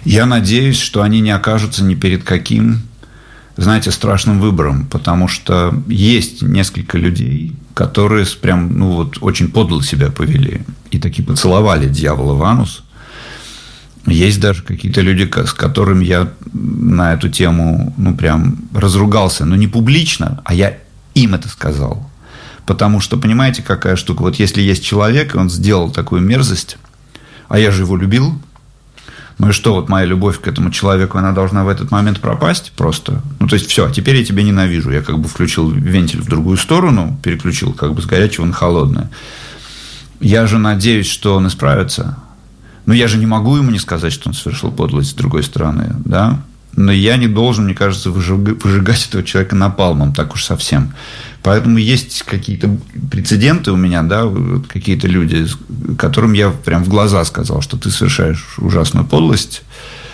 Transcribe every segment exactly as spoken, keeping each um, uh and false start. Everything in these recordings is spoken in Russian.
Я надеюсь, что они не окажутся ни перед каким, знаете, страшным выбором, потому что есть несколько людей, которые прям, ну вот, очень подло себя повели и таки поцеловали дьявола в анус. Есть даже какие-то люди, с которыми я на эту тему, ну, прям разругался, но не публично, а я им это сказал. Потому что, понимаете, какая штука? Вот если есть человек, и он сделал такую мерзость, а я же его любил, ну и что, вот моя любовь к этому человеку, она должна в этот момент пропасть просто? Ну, то есть, все, теперь я тебя ненавижу. Я как бы включил вентиль в другую сторону, переключил как бы с горячего на холодное. Я же надеюсь, что он исправится. Но я же не могу ему не сказать, что он совершил подлость с другой стороны, да? Но я не должен, мне кажется, выжигать этого человека напалмом, так уж совсем. Поэтому есть какие-то прецеденты у меня, да, какие-то люди, которым я прям в глаза сказал, что ты совершаешь ужасную подлость,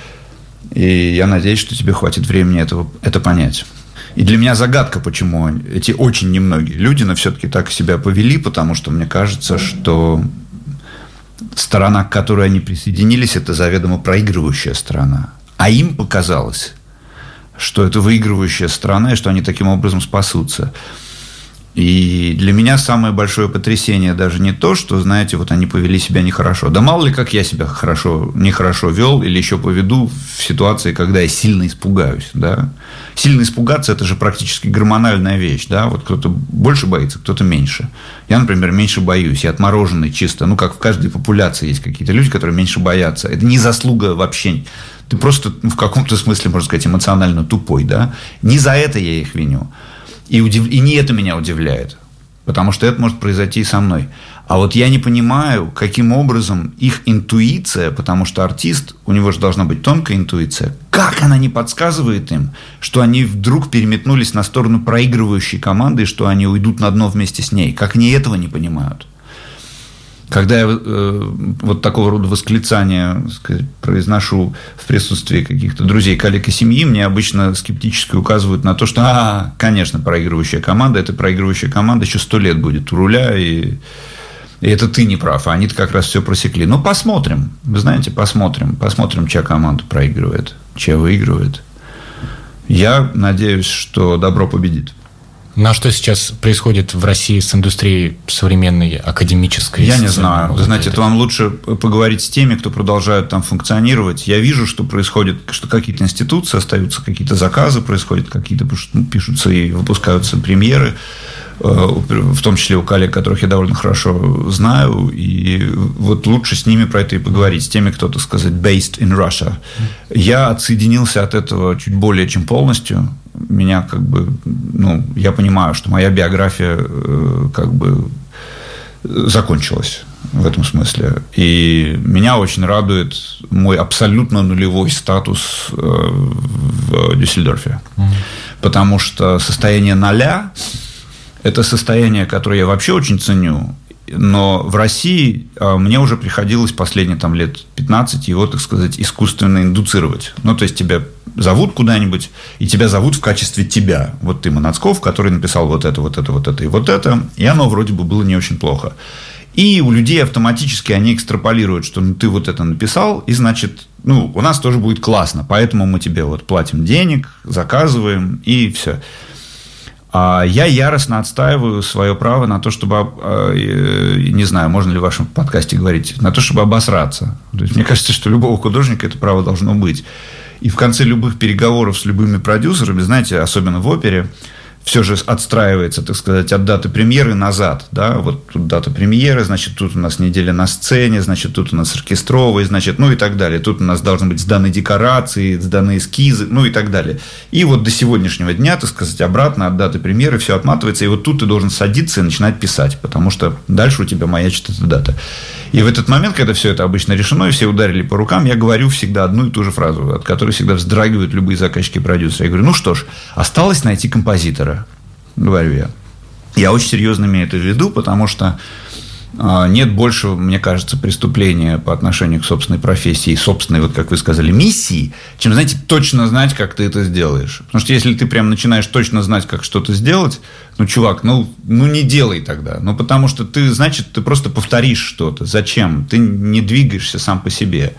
и я надеюсь, что тебе хватит времени этого, это понять. И для меня загадка, почему эти очень немногие люди, но все-таки так себя повели, потому что мне кажется, что сторона, к которой они присоединились, это заведомо проигрывающая сторона. А им показалось, что это выигрывающая сторона, и что они таким образом спасутся. И для меня самое большое потрясение даже не то, что, знаете, вот они повели себя нехорошо. Да мало ли, как я себя хорошо, нехорошо вел или еще поведу в ситуации, когда я сильно испугаюсь. Да? Сильно испугаться – это же практически гормональная вещь. Да? Вот кто-то больше боится, кто-то меньше. Я, например, меньше боюсь. Я отмороженный чисто. Ну, как в каждой популяции есть какие-то люди, которые меньше боятся. Это не заслуга вообще. Ты просто, ну, в каком-то смысле, можно сказать, эмоционально тупой. Да? Не за это я их виню. И, удив... и не это меня удивляет, потому что это может произойти и со мной. А вот я не понимаю, каким образом их интуиция, потому что артист, у него же должна быть тонкая интуиция, как она не подсказывает им, что они вдруг переметнулись на сторону проигрывающей команды, и что они уйдут на дно вместе с ней. Как они этого не понимают? Когда я э, вот такого рода восклицания, сказать, произношу в присутствии каких-то друзей, коллег и семьи, мне обычно скептически указывают на то, что, а, конечно, проигрывающая команда, эта проигрывающая команда еще сто лет будет у руля, и, и это ты не прав, а они-то как раз все просекли. Ну, посмотрим, вы знаете, посмотрим, посмотрим, чья команда проигрывает, чья выигрывает. Я надеюсь, что добро победит. На что сейчас происходит в России с индустрией современной академической? Я не знаю. Вы знаете, это вам лучше поговорить с теми, кто продолжает там функционировать. Я вижу, что происходит, что какие-то институции остаются, какие-то заказы происходят, какие-то пишутся и выпускаются премьеры, в том числе у коллег, которых я довольно хорошо знаю. И вот лучше с ними про это и поговорить, с теми, кто, так сказать, based in Russia. Я отсоединился от этого чуть более чем полностью. Меня как бы, ну, я понимаю, что моя биография как бы закончилась в этом смысле. И меня очень радует мой абсолютно нулевой статус в Дюссельдорфе. Mm-hmm. Потому что состояние ноля – это состояние, которое я вообще очень ценю. Но в России мне уже приходилось последние там, лет пятнадцать его, так сказать, искусственно индуцировать. Ну, то есть, тебя зовут куда-нибудь, и тебя зовут в качестве тебя. Вот ты Манацков, который написал вот это, вот это, вот это и вот это. И оно вроде бы было не очень плохо. И у людей автоматически они экстраполируют, что ну, ты вот это написал, и значит, ну, у нас тоже будет классно. Поэтому мы тебе вот платим денег, заказываем, и все. А я яростно отстаиваю свое право на то, чтобы, не знаю, можно ли в вашем подкасте говорить, на то, чтобы обосраться. То есть, мне кажется, что у любого художника это право должно быть. И в конце любых переговоров с любыми продюсерами, знаете, особенно в опере, все же отстраивается, так сказать, от даты премьеры назад. Да? Вот тут дата премьеры, значит, тут у нас неделя на сцене, значит, тут у нас оркестровый, значит, ну и так далее. Тут у нас должны быть сданы декорации, сданы эскизы, ну и так далее. И вот до сегодняшнего дня, так сказать, обратно от даты премьеры все отматывается. И вот тут ты должен садиться и начинать писать, потому что дальше у тебя маячит эта дата. И в этот момент, когда все это обычно решено, и все ударили по рукам, я говорю всегда одну и ту же фразу, от которой всегда вздрагивают любые заказчики и продюсеры. Я говорю, ну что ж, осталось найти композитора. Говорю я. Я очень серьезно имею это в виду, потому что нет больше, мне кажется, преступления по отношению к собственной профессии, собственной, вот как вы сказали, миссии, чем, знаете, точно знать, как ты это сделаешь. Потому что если ты прям начинаешь точно знать, как что-то сделать, ну, чувак, ну, ну не делай тогда. Ну, потому что ты, значит, ты просто повторишь что-то. Зачем? Ты не двигаешься сам по себе.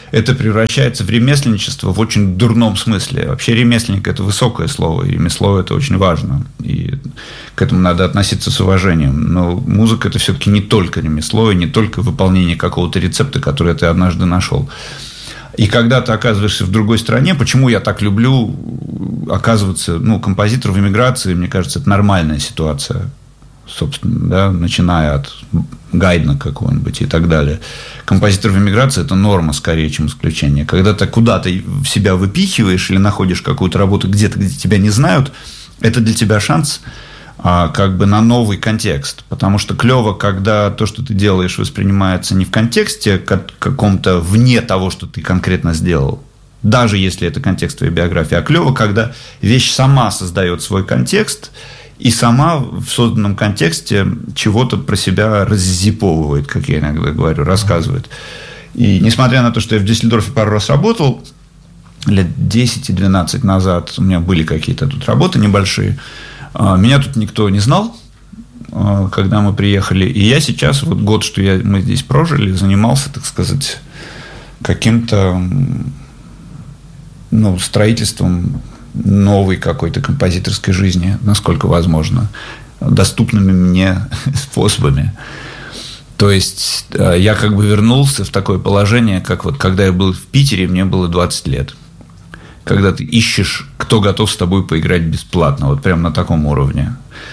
это превращается в ремесленничество в очень дурном смысле. Вообще ремесленник – это высокое слово, и ремесло – это очень важно, и к этому надо относиться с уважением. Но музыка – это все-таки не только ремесло, и не только выполнение какого-то рецепта, который ты однажды нашел. И когда ты оказываешься в другой стране, почему я так люблю оказываться, ну, композитор в эмиграции, мне кажется, это нормальная ситуация. Собственно, да, начиная от Гайдна какого-нибудь и так далее. Композитор в эмиграции – это норма скорее, чем исключение. Когда ты куда-то в себя выпихиваешь или находишь какую-то работу где-то, где тебя не знают, это для тебя шанс а, как бы на новый контекст. Потому что клево, когда то, что ты делаешь, воспринимается не в контексте каком-то вне того, что ты конкретно сделал, даже если это контекст твоей биографии, а клево, когда вещь сама создает свой контекст и сама в созданном контексте чего-то про себя раззиповывает, как я иногда говорю, рассказывает. И несмотря на то, что я в Дюссельдорфе пару раз работал, лет десять-двенадцать назад у меня были какие-то тут работы небольшие, меня тут никто не знал, когда мы приехали. И я сейчас, вот год, что я, мы здесь прожили, занимался, так сказать, каким-то, ну, строительством новой какой-то композиторской жизни, насколько возможно, доступными мне способами. То есть я как бы вернулся в такое положение, как вот когда я был в Питере, мне было двадцать лет. Когда ты ищешь, кто готов с тобой поиграть бесплатно, вот прям на таком уровне.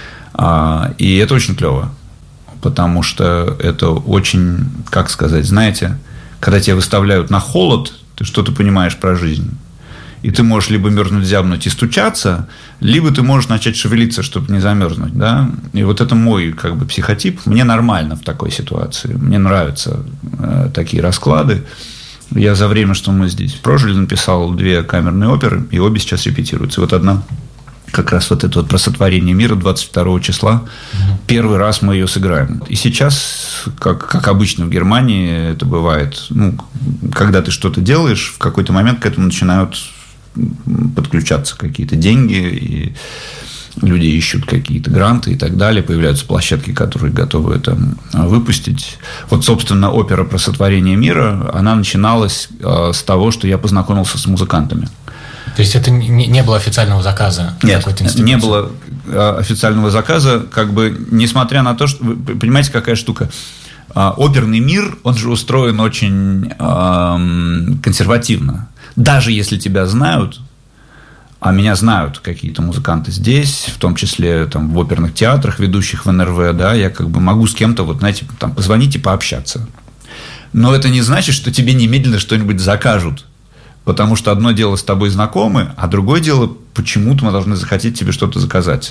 И это очень клево, потому что это очень, как сказать, знаете, когда тебя выставляют на холод, ты что-то понимаешь про жизнь. И ты можешь либо мерзнуть, зябнуть и стучаться, либо ты можешь начать шевелиться, чтобы не замерзнуть. Да? И вот это мой как бы психотип. Мне нормально в такой ситуации. Мне нравятся э, такие расклады. Я за время, что мы здесь прожили, написал две камерные оперы, и обе сейчас репетируются. И вот одна, как раз вот это вот про сотворение мира двадцать второго числа. Первый раз мы ее сыграем. И сейчас, как, как обычно в Германии, это бывает, ну, когда ты что-то делаешь, в какой-то момент к этому начинают подключаться какие-то деньги, и люди ищут какие-то гранты и так далее, появляются площадки, которые готовы это выпустить. Вот, собственно, опера про сотворение мира, она начиналась с того, что я познакомился с музыкантами. То есть это не, не было официального заказа? Нет, не было официального заказа, как бы, несмотря на то, что, вы понимаете, какая штука? Оперный мир, он же устроен очень э, консервативно. Даже если тебя знают, а меня знают какие-то музыканты здесь, в том числе там, в оперных театрах, ведущих в эн эр вэ, да, я как бы могу с кем-то, вот, знаете, там, позвонить и пообщаться. Но это не значит, что тебе немедленно что-нибудь закажут. Потому что одно дело с тобой знакомы, а другое дело, почему-то мы должны захотеть тебе что-то заказать.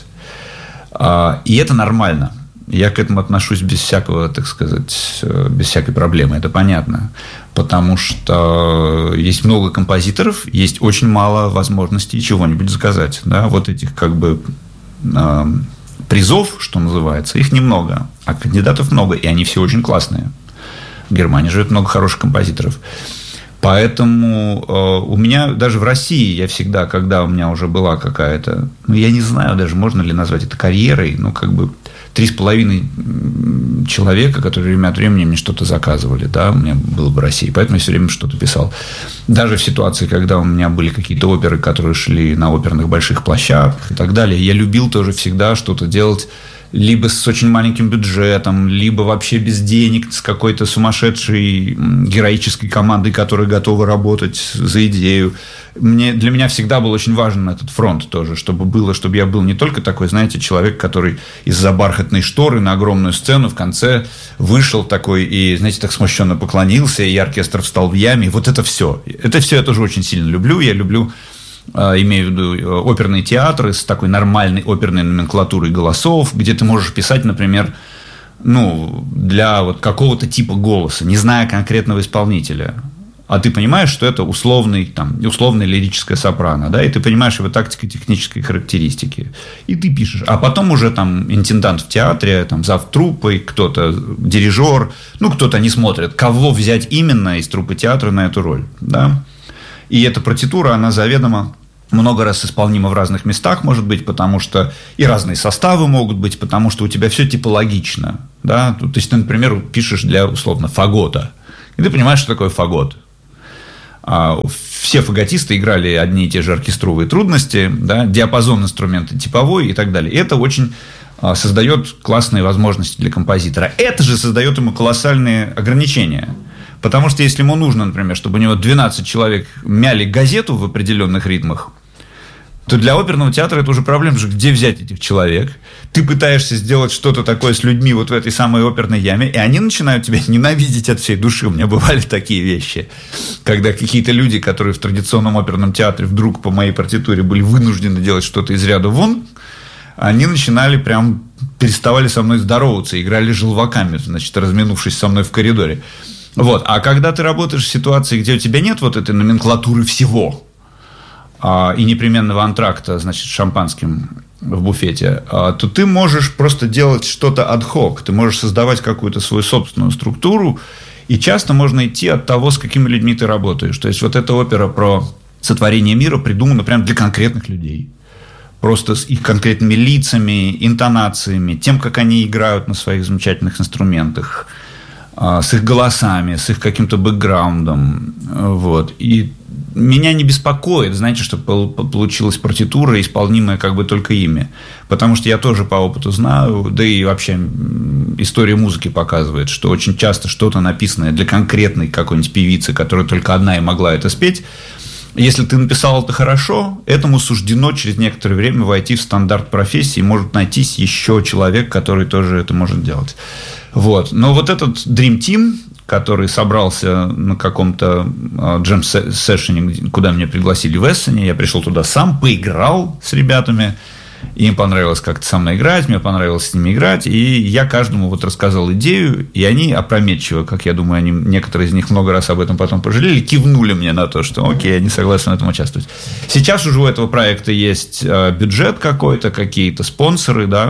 И это нормально. Я к этому отношусь без всякого, так сказать, без всякой проблемы, это понятно. Потому что есть много композиторов, есть очень мало возможностей чего-нибудь заказать. Да? Вот этих как бы призов, что называется, их немного, а кандидатов много, и они все очень классные. В Германии живет много хороших композиторов. Поэтому э, у меня даже в России я всегда, когда у меня уже была какая-то, ну, я не знаю даже, можно ли назвать это карьерой, ну, как бы три с половиной человека, которые время от времени мне что-то заказывали, да, у меня было в России, поэтому я все время что-то писал. Даже в ситуации, когда у меня были какие-то оперы, которые шли на оперных больших площадках и так далее, я любил тоже всегда что-то делать, либо с очень маленьким бюджетом, либо вообще без денег, с какой-то сумасшедшей героической командой, которая готова работать за идею. Мне, для меня всегда был очень важен этот фронт тоже, чтобы было, чтобы я был не только такой, знаете, человек, который из-за бархатной шторы на огромную сцену в конце вышел такой и, знаете, так смущенно поклонился, и оркестр встал в яме. И вот это все. Это все я тоже очень сильно люблю. Я люблю, имею в виду, оперные театры с такой нормальной оперной номенклатурой голосов, где ты можешь писать, например, ну, для вот какого-то типа голоса, не зная конкретного исполнителя. А ты понимаешь, что это условный, там, условная лирическая сопрано, да, и ты понимаешь его тактико-технические характеристики. И ты пишешь. А потом уже там интендант в театре, там, зав труппой, кто-то дирижер, ну, кто-то не смотрит, кого взять именно из труппы театра на эту роль, да. И эта партитура, она заведомо много раз исполнима в разных местах, может быть, потому что и разные составы могут быть, потому что у тебя все типологично, да. То есть ты, например, пишешь для, условно, фагота, и ты понимаешь, что такое фагот. Все фаготисты играли одни и те же оркестровые трудности, да, диапазон инструмента типовой и так далее. И это очень создает классные возможности для композитора. Это же создает ему колоссальные ограничения. Потому что если ему нужно, например, чтобы у него двенадцать человек мяли газету в определенных ритмах, то для оперного театра это уже проблема, же где взять этих человек. Ты пытаешься сделать что-то такое с людьми вот в этой самой оперной яме, и они начинают тебя ненавидеть от всей души. У меня бывали такие вещи, когда какие-то люди, которые в традиционном оперном театре вдруг по моей партитуре были вынуждены делать что-то из ряда вон, они начинали прям, переставали со мной здороваться, играли желваками, значит, разминувшись со мной в коридоре. Вот. А когда ты работаешь в ситуации, где у тебя нет вот этой номенклатуры всего, и непременного антракта, значит, шампанским в буфете, то ты можешь просто делать что-то ад-хок, ты можешь создавать какую-то свою собственную структуру, и часто можно идти от того, с какими людьми ты работаешь. То есть, вот эта опера про сотворение мира придумана прямо для конкретных людей. Просто с их конкретными лицами, интонациями, тем, как они играют на своих замечательных инструментах, с их голосами, с их каким-то бэкграундом. Вот. И меня не беспокоит, знаете, что получилась партитура, исполнимая как бы только ими. Потому что я тоже по опыту знаю, да и вообще история музыки показывает, что очень часто что-то написанное для конкретной какой-нибудь певицы, которая только одна и могла это спеть, если ты написал это хорошо, этому суждено через некоторое время войти в стандарт профессии, и может найтись еще человек, который тоже это может делать. Вот. Но вот этот Dream Team, который собрался на каком-то джем-сессионе, куда меня пригласили в Эссене, я пришел туда сам, поиграл с ребятами, им понравилось как-то со мной играть, мне понравилось с ними играть, и я каждому вот рассказал идею, и они опрометчиво, как я думаю, они, некоторые из них много раз об этом потом пожалели, кивнули мне на то, что окей, они согласны в этом участвовать. Сейчас уже у этого проекта есть бюджет какой-то, какие-то спонсоры, да,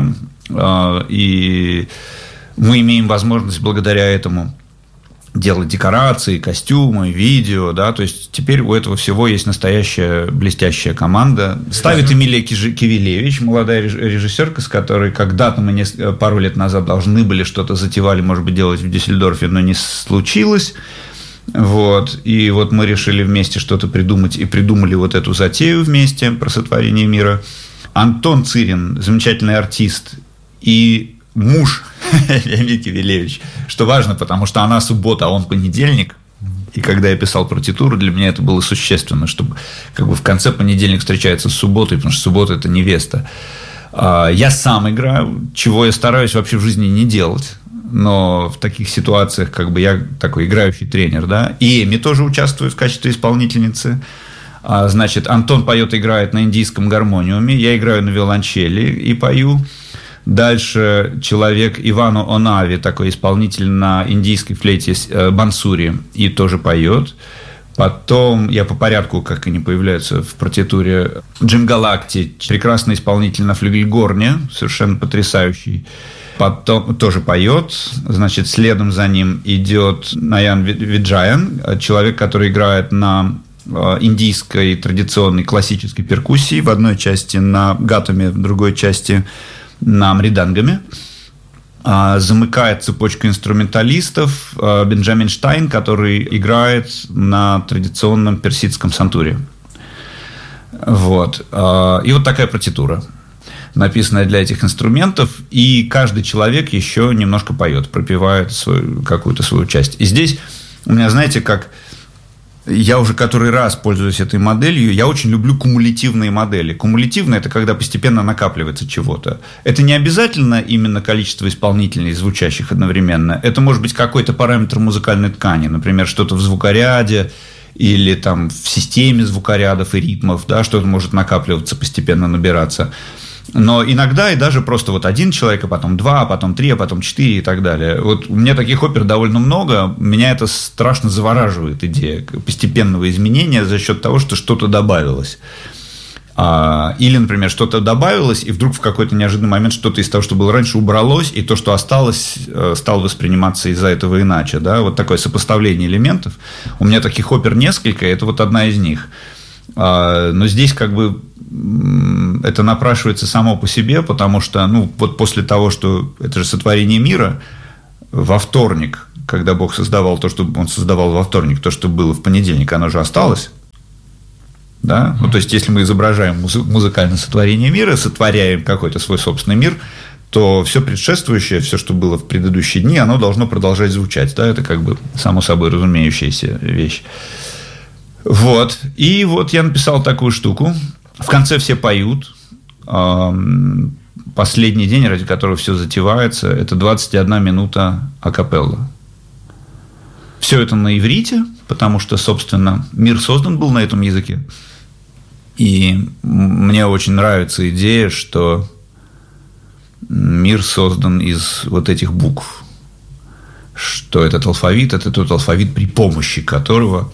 и мы имеем возможность благодаря этому делать декорации, костюмы, видео, да, то есть теперь у этого всего есть настоящая блестящая команда. Ставит Эмилия Кивилевич, молодая режиссерка, с которой когда-то мы пару лет назад должны были что-то затевали, может быть, делать в Дюссельдорфе, но не случилось. Вот. И вот мы решили вместе что-то придумать и придумали вот эту затею вместе про сотворение мира. Антон Цирин, замечательный артист и муж Эмилии Кивилевич, что важно, потому что она суббота, а он понедельник. И когда я писал партитуру, для меня это было существенно, чтобы как бы в конце понедельник встречается с субботой, потому что суббота – это невеста. Я сам играю, чего я стараюсь вообще в жизни не делать. Но в таких ситуациях как бы я такой играющий тренер, да. И Эми тоже участвует в качестве исполнительницы. Значит, Антон поет, играет на индийском гармониуме, я играю на виолончели и пою. Дальше человек Ивану Онави, такой исполнитель на индийской флейте бансури, и тоже поет. Потом, я по порядку, как они появляются в партитуре, Джим Галакти, прекрасный исполнитель на флюгельгорне, совершенно потрясающий. Потом тоже поет. Значит, следом за ним идет Наян Виджаян, человек, который играет на индийской традиционной классической перкуссии, в одной части на гатаме, в другой части на мридангаме. Замыкает цепочку инструменталистов Бенджамин Штайн, который играет на традиционном персидском сантуре. Вот. И вот такая партитура, написанная для этих инструментов, и каждый человек еще немножко поет, пропевает свою, какую-то свою часть. И здесь у меня, знаете, как... Я уже который раз пользуюсь этой моделью. Я очень люблю кумулятивные модели. Кумулятивные – это когда постепенно накапливается чего-то. Это не обязательно именно количество исполнителей, звучащих одновременно. Это может быть какой-то параметр музыкальной ткани. Например, что-то в звукоряде или там, в системе звукорядов и ритмов. Да, что-то может накапливаться, постепенно набираться. Но иногда и даже просто вот один человек, а потом два, а потом три, а потом четыре и так далее. Вот у меня таких опер довольно много. Меня это страшно завораживает, идея постепенного изменения за счет того, что что-то добавилось. Или, например, что-то добавилось, и вдруг в какой-то неожиданный момент что-то из того, что было раньше, убралось, и то, что осталось, стало восприниматься из-за этого иначе. Да? Вот такое сопоставление элементов. У меня таких опер несколько, и это вот одна из них. Но здесь как бы это напрашивается само по себе, потому что, ну, вот после того, что это же сотворение мира, во вторник, когда Бог создавал то, что Он создавал во вторник, то, что было в понедельник, оно же осталось. Да? Ну, то есть, если мы изображаем музыкальное сотворение мира, сотворяем какой-то свой собственный мир, то все предшествующее, все, что было в предыдущие дни, оно должно продолжать звучать. Да? Это как бы само собой разумеющаяся вещь. Вот. И вот я написал такую штуку. В конце все поют. Последний день, ради которого все затевается, это двадцать одна минута акапелла. Все это на иврите, потому что, собственно, мир создан был на этом языке. И мне очень нравится идея, что мир создан из вот этих букв. Что этот алфавит – это тот алфавит, при помощи которого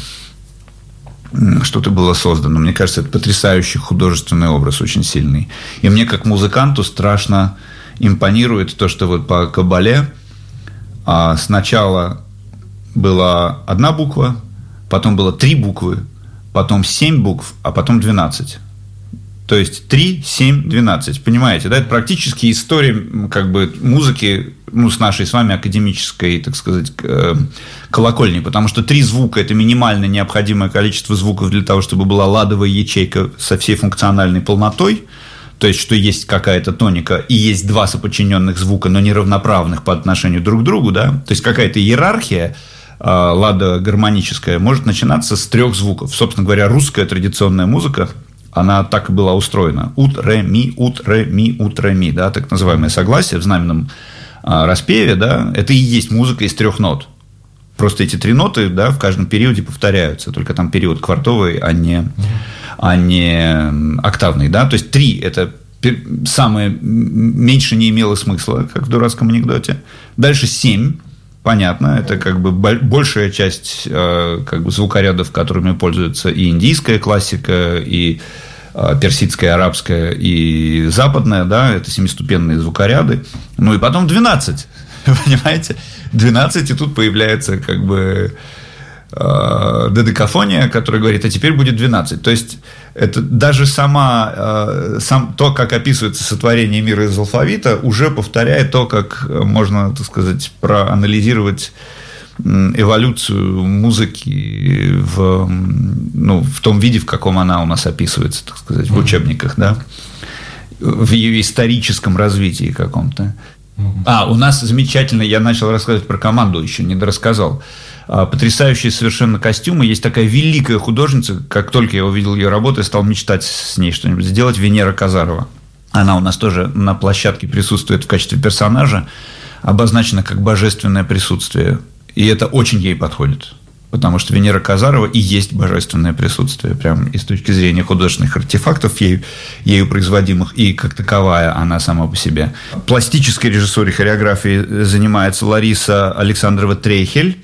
что-то было создано. Мне кажется, это потрясающий художественный образ, очень сильный. И мне, как музыканту, страшно импонирует то, что вот по Кабале сначала была одна буква, потом было три буквы, потом семь букв, а потом двенадцать. То есть три, семь, двенадцать. Понимаете, да? Это практически история как бы музыки, ну, с нашей с вами академической, так сказать, колокольни. Потому что три звука – это минимально необходимое количество звуков для того, чтобы была ладовая ячейка со всей функциональной полнотой. То есть, что есть какая-то тоника и есть два соподчиненных звука, но неравноправных по отношению друг к другу. Да? То есть, какая-то иерархия ладо-гармоническая может начинаться с трех звуков. Собственно говоря, русская традиционная музыка, она так и была устроена. Ут, ре, ми, ут, ре, ми, ут, ре, ми. Да, так называемое согласие в знаменном а, распеве. Да, это и есть музыка из трех нот. Просто эти три ноты, да, в каждом периоде повторяются. Только там период квартовый, а не, а не октавный. Да? То есть, три – это самое меньше не имело смысла, как в дурацком анекдоте. Дальше семь. Понятно, это как бы большая часть как бы звукорядов, которыми пользуются и индийская классика, и персидская, арабская, и западная, да, это семиступенные звукоряды. Ну и потом двенадцать, понимаете? двенадцать, и тут появляется как бы додекафония, которая говорит, а теперь будет двенадцать. То есть, это даже сама, сам, то, как описывается сотворение мира из алфавита, уже повторяет то, как можно, так сказать, проанализировать эволюцию музыки в, ну, в том виде, в каком она у нас описывается, так сказать, в учебниках, да, в ее историческом развитии каком-то. А, у нас замечательно, я начал рассказывать про команду, еще не дорассказал. Потрясающие совершенно костюмы. Есть такая великая художница, как только я увидел ее работу, я стал мечтать с ней что-нибудь сделать, Венера Казарова. Она у нас тоже на площадке присутствует в качестве персонажа, обозначена как божественное присутствие. И это очень ей подходит. Потому что Венера Казарова и есть божественное присутствие. Прям и с точки зрения художественных артефактов, ею, ею производимых, и как таковая она сама по себе. Пластической режиссуре, хореографией занимается Лариса Александрова Трейхель.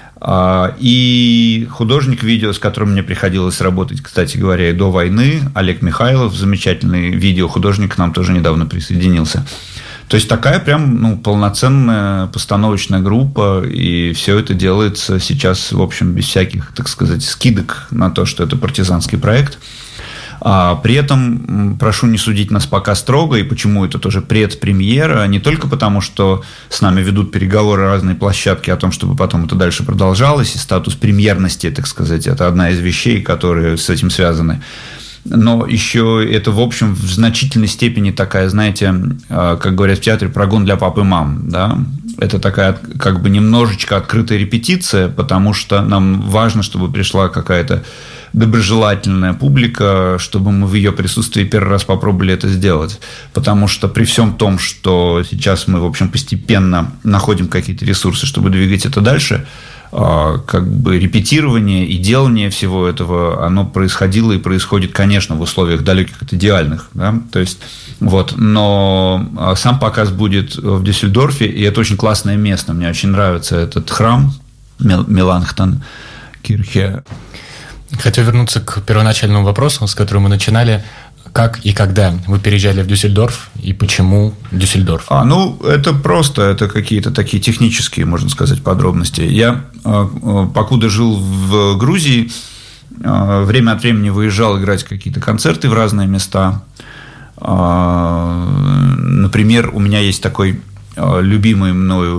И художник видео, с которым мне приходилось работать, кстати говоря, и до войны, Олег Михайлов, замечательный видеохудожник, к нам тоже недавно присоединился. То есть, такая прям, ну, полноценная постановочная группа, и все это делается сейчас, в общем, без всяких, так сказать, скидок на то, что это партизанский проект. А при этом прошу не судить нас пока строго, и почему это тоже предпремьера, не только потому, что с нами ведут переговоры разные площадки о том, чтобы потом это дальше продолжалось, и статус премьерности, так сказать, это одна из вещей, которые с этим связаны. Но еще это, в общем, в значительной степени такая, знаете, как говорят в театре, прогон для пап и мам, да? Это такая как бы немножечко открытая репетиция, потому что нам важно, чтобы пришла какая-то доброжелательная публика, чтобы мы в ее присутствии первый раз попробовали это сделать. Потому что при всем том, что сейчас мы, в общем, постепенно находим какие-то ресурсы, чтобы двигать это дальше, как бы репетирование и делание всего этого, оно происходило и происходит, конечно, в условиях далеких от идеальных, да? То есть, вот, но сам показ будет в Дюссельдорфе, и это очень классное место, мне очень нравится этот храм Меланхтон-Кирхе. Хотел вернуться к первоначальному вопросу, с которого мы начинали. Как и когда вы переезжали в Дюссельдорф, и почему Дюссельдорф? А, ну, это просто, это какие-то такие технические, можно сказать, подробности. Я, покуда жил в Грузии, время от времени выезжал играть какие-то концерты в разные места. Например, у меня есть такой любимый мною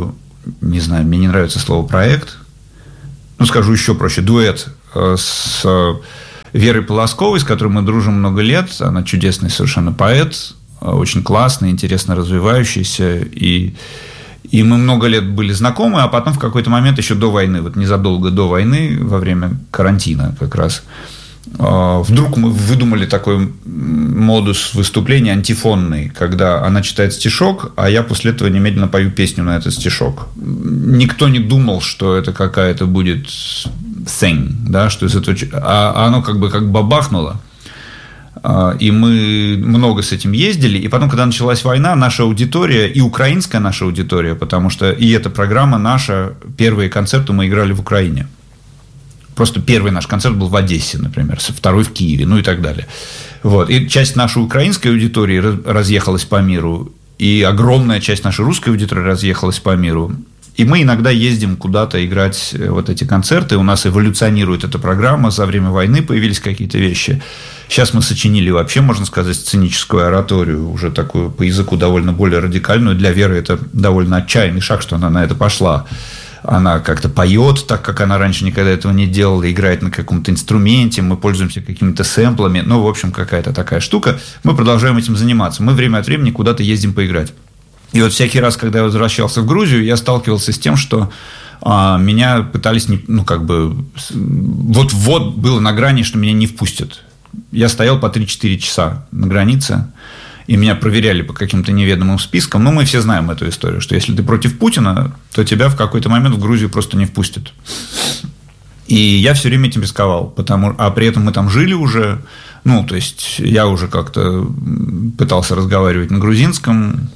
не знаю, мне не нравится слово «проект», ну, скажу еще проще, дуэт с Верой Полосковой, с которой мы дружим много лет. Она чудесный совершенно поэт, очень классный, интересно развивающийся. И, и мы много лет были знакомы, а потом в какой-то момент еще до войны, вот незадолго до войны, во время карантина как раз, вдруг мы выдумали такой модус выступления антифонный, когда она читает стишок, а я после этого немедленно пою песню на этот стишок. Никто не думал, что это какая-то будет thing, да, что из этого... А оно как бы как бабахнуло. И мы много с этим ездили. И потом, когда началась война, наша аудитория, и украинская наша аудитория, потому что и эта программа наша, первые концерты мы играли в Украине. Просто первый наш концерт был в Одессе, например, второй в Киеве, ну и так далее. Вот. И часть нашей украинской аудитории разъехалась по миру, и огромная часть нашей русской аудитории разъехалась по миру. И мы иногда ездим куда-то играть вот эти концерты. У нас эволюционирует эта программа. За время войны появились какие-то вещи. Сейчас мы сочинили вообще, можно сказать, сценическую ораторию, уже такую по языку довольно более радикальную. Для Веры это довольно отчаянный шаг, что она на это пошла. Она как-то поет так, как она раньше никогда этого не делала, играет на каком-то инструменте, мы пользуемся какими-то сэмплами. Ну, в общем, какая-то такая штука. Мы продолжаем этим заниматься. Мы время от времени куда-то ездим поиграть. И вот всякий раз, когда я возвращался в Грузию, я сталкивался с тем, что а, меня пытались, ну, как бы, вот-вот было на грани, что меня не впустят. Я стоял по три-четыре часа на границе, и меня проверяли по каким-то неведомым спискам. Ну, мы все знаем эту историю, что если ты против Путина, то тебя в какой-то момент в Грузию просто не впустят. И я все время этим рисковал, потому, а при этом мы там жили уже, ну, то есть я уже как-то пытался разговаривать на грузинском,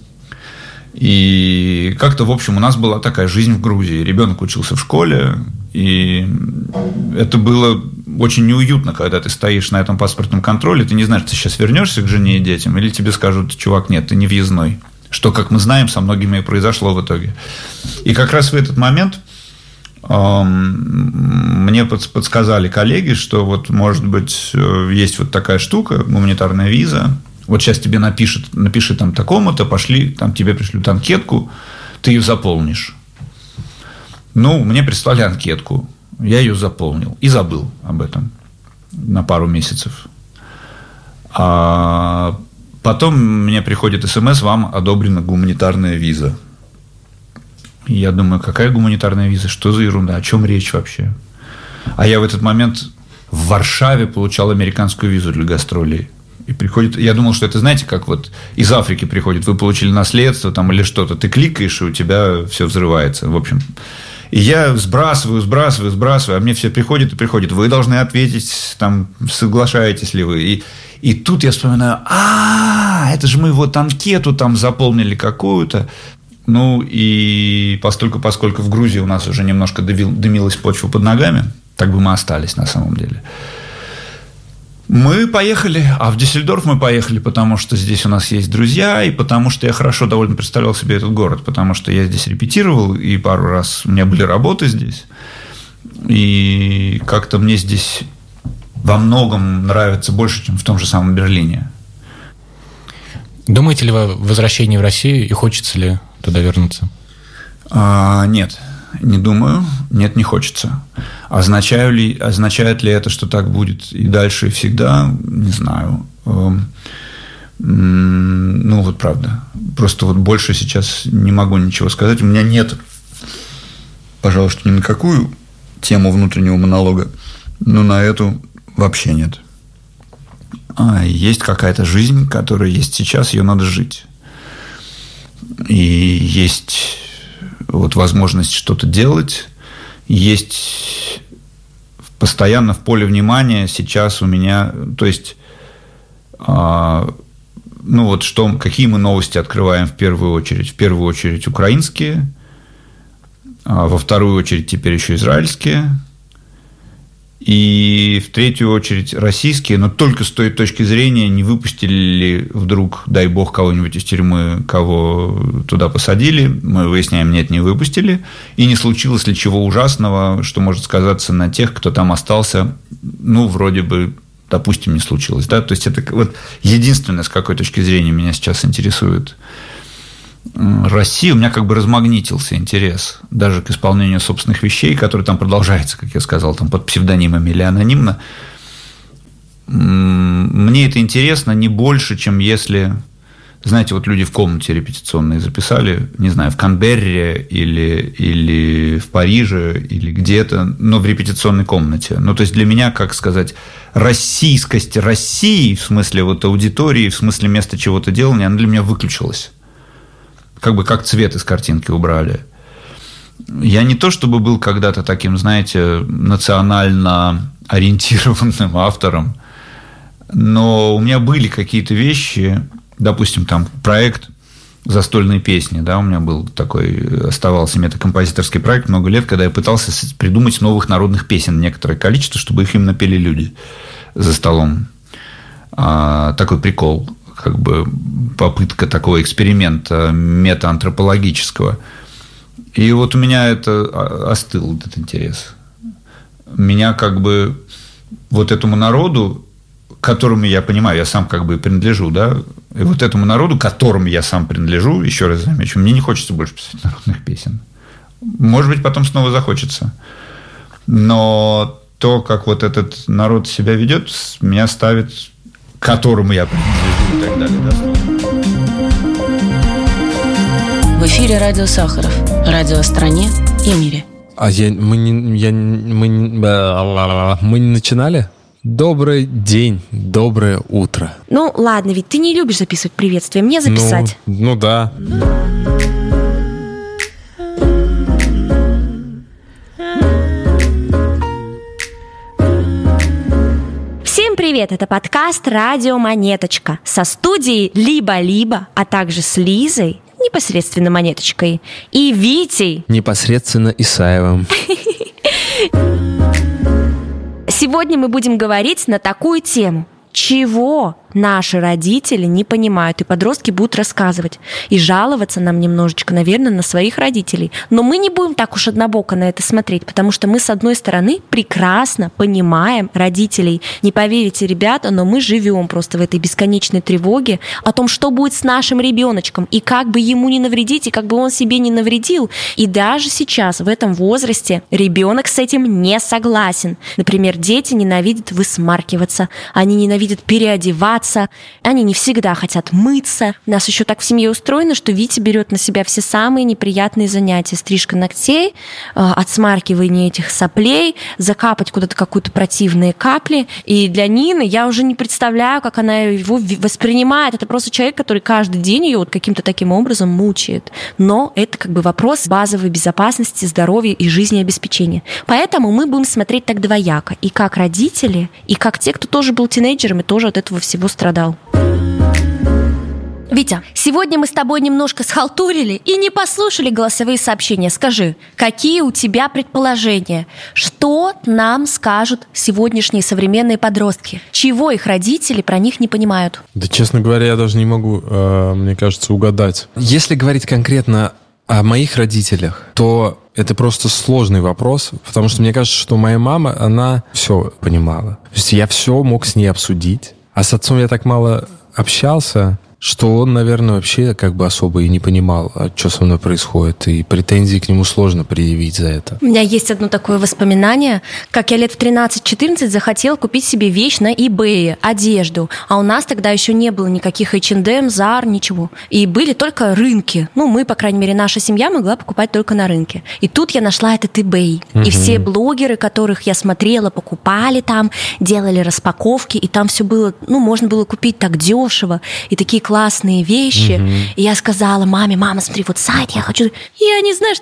и как-то, в общем, у нас была такая жизнь в Грузии. Ребенок учился в школе, и это было очень неуютно, когда ты стоишь на этом паспортном контроле, ты не знаешь, ты сейчас вернешься к жене и детям, или тебе скажут: чувак, нет, ты не въездной. Что, как мы знаем, со многими и произошло в итоге. И как раз в этот момент эм, мне подсказали коллеги, что вот, может быть, есть вот такая штука, гуманитарная виза. Вот сейчас тебе напишет, напиши там такому-то, пошли, там тебе пришлют анкетку, ты ее заполнишь. Ну, мне прислали анкетку, я ее заполнил и забыл об этом на пару месяцев. А потом мне приходит смс: вам одобрена гуманитарная виза. И я думаю, какая гуманитарная виза, что за ерунда, о чем речь вообще? А я в этот момент в Варшаве получал американскую визу для гастролей. И приходит, я думал, что это, знаете, как вот из Африки приходит, вы получили наследство там или что-то, ты кликаешь, и у тебя все взрывается, в общем. И я сбрасываю, сбрасываю, сбрасываю, а мне все приходит и приходит, вы должны ответить, там, соглашаетесь ли вы. И, и тут я вспоминаю: а, это же мы вот анкету там заполнили какую-то. Ну, и постольку, поскольку в Грузии у нас уже немножко дымилась почва под ногами, так бы мы остались на самом деле. Мы поехали, а в Дюссельдорф мы поехали, потому что здесь у нас есть друзья, и потому что я хорошо довольно представлял себе этот город, потому что я здесь репетировал, и пару раз у меня были работы здесь, и как-то мне здесь во многом нравится больше, чем в том же самом Берлине. Думаете ли вы о возвращении в Россию, и хочется ли туда вернуться? А, нет. Не думаю, нет, не хочется. Означаю ли, означает ли это, что так будет и дальше, и всегда? Не знаю. Ну, вот правда. Просто вот больше сейчас не могу ничего сказать. У меня нет, пожалуй, что ни на какую тему внутреннего монолога, но на эту вообще нет. А есть какая-то жизнь, которая есть сейчас, ее надо жить. И есть... вот возможность что-то делать, есть постоянно в поле внимания сейчас у меня, то есть, а, ну вот что, какие мы новости открываем в первую очередь? В первую очередь украинские, а во вторую очередь теперь еще израильские, и в третью очередь российские, но только с той точки зрения, не выпустили ли вдруг, дай бог, кого-нибудь из тюрьмы, кого туда посадили. Мы выясняем, нет, не выпустили. И не случилось ли чего ужасного, что может сказаться на тех, кто там остался, ну, вроде бы, допустим, не случилось. Да? То есть, это вот единственное, с какой точки зрения меня сейчас интересует. России у меня как бы размагнитился интерес даже к исполнению собственных вещей, которые там продолжаются, как я сказал, там под псевдонимами или анонимно. Мне это интересно не больше, чем если, знаете, вот люди в комнате репетиционной записали, не знаю, в Канберре или, или в Париже или где-то, но в репетиционной комнате. Ну, то есть для меня, как сказать, российскость России, в смысле вот аудитории, в смысле места чего-то делания, она для меня выключилась. Как бы как цвет из картинки убрали. Я не то чтобы был когда-то таким, знаете, национально ориентированным автором, но у меня были какие-то вещи, допустим, там проект «Застольные песни», да, у меня был такой, оставался метакомпозиторский проект много лет, когда я пытался придумать новых народных песен некоторое количество, чтобы их именно пели люди за столом. А, такой прикол. Как бы попытка такого эксперимента метаантропологического. И вот у меня это остыл, этот интерес. Меня как бы вот этому народу, которому я понимаю, я сам как бы принадлежу, да, и вот этому народу, которому я сам принадлежу, еще раз замечу, мне не хочется больше писать народных песен. Может быть, потом снова захочется. Но то, как вот этот народ себя ведет, меня ставит, к которому я принадлежу и так далее. Да? В эфире радио Сахаров. Радио о стране и мире. А я, мы, не, я, мы, не, мы не начинали? Добрый день, доброе утро. Ну, ладно, ведь ты не любишь записывать приветствия. Мне записать. Ну, ну да. Всем привет! Это подкаст «Радио Монеточка» со студией «Либо-либо», а также с Лизой, непосредственно Монеточкой, и Витей, непосредственно Исаевым. Сегодня мы будем говорить на такую тему. Чего наши родители не понимают, и подростки будут рассказывать. И жаловаться нам немножечко, наверное, на своих родителей. Но мы не будем так уж однобоко на это смотреть, потому что мы, с одной стороны, прекрасно понимаем родителей. Не поверите, ребята, но мы живем просто в этой бесконечной тревоге о том, что будет с нашим ребеночком, и как бы ему не навредить, и как бы он себе не навредил. И даже сейчас, в этом возрасте, ребенок с этим не согласен. Например, дети ненавидят высмаркиваться, они ненавидят переодеваться, они не всегда хотят мыться. У нас еще так в семье устроено, что Витя берет на себя все самые неприятные занятия. Стрижка ногтей, отсмаркивание этих соплей, закапать куда-то какую-то противные капли. И для Нины я уже не представляю, как она его воспринимает. Это просто человек, который каждый день ее вот каким-то таким образом мучает. Но это как бы вопрос базовой безопасности, здоровья и жизнеобеспечения. Поэтому мы будем смотреть так двояко. И как родители, и как те, кто тоже был тинейджером и тоже от этого всего страдал. Витя, сегодня мы с тобой немножко схалтурили и не послушали голосовые сообщения. Скажи, какие у тебя предположения? Что нам скажут сегодняшние современные подростки? Чего их родители про них не понимают? Да, честно говоря, я даже не могу, мне кажется, угадать. Если говорить конкретно о моих родителях, то это просто сложный вопрос, потому что мне кажется, что моя мама, она все понимала. То есть я все мог с ней обсудить. А с отцом я так мало общался, что он, наверное, вообще как бы особо и не понимал, что со мной происходит, и претензии к нему сложно предъявить за это. У меня есть одно такое воспоминание, как я лет в тринадцать-четырнадцать захотела купить себе вещь на eBay, одежду, а у нас тогда еще не было никаких эйч энд эм, Zara, ничего, и были только рынки. Ну, мы, по крайней мере, наша семья могла покупать только на рынке. И тут я нашла этот eBay, угу. И все блогеры, которых я смотрела, покупали там, делали распаковки, и там все было, ну, можно было купить так дешево, и такие классные вещи. Mm-hmm. И я сказала маме: мама, смотри, вот сайт, я хочу... И они, знаешь,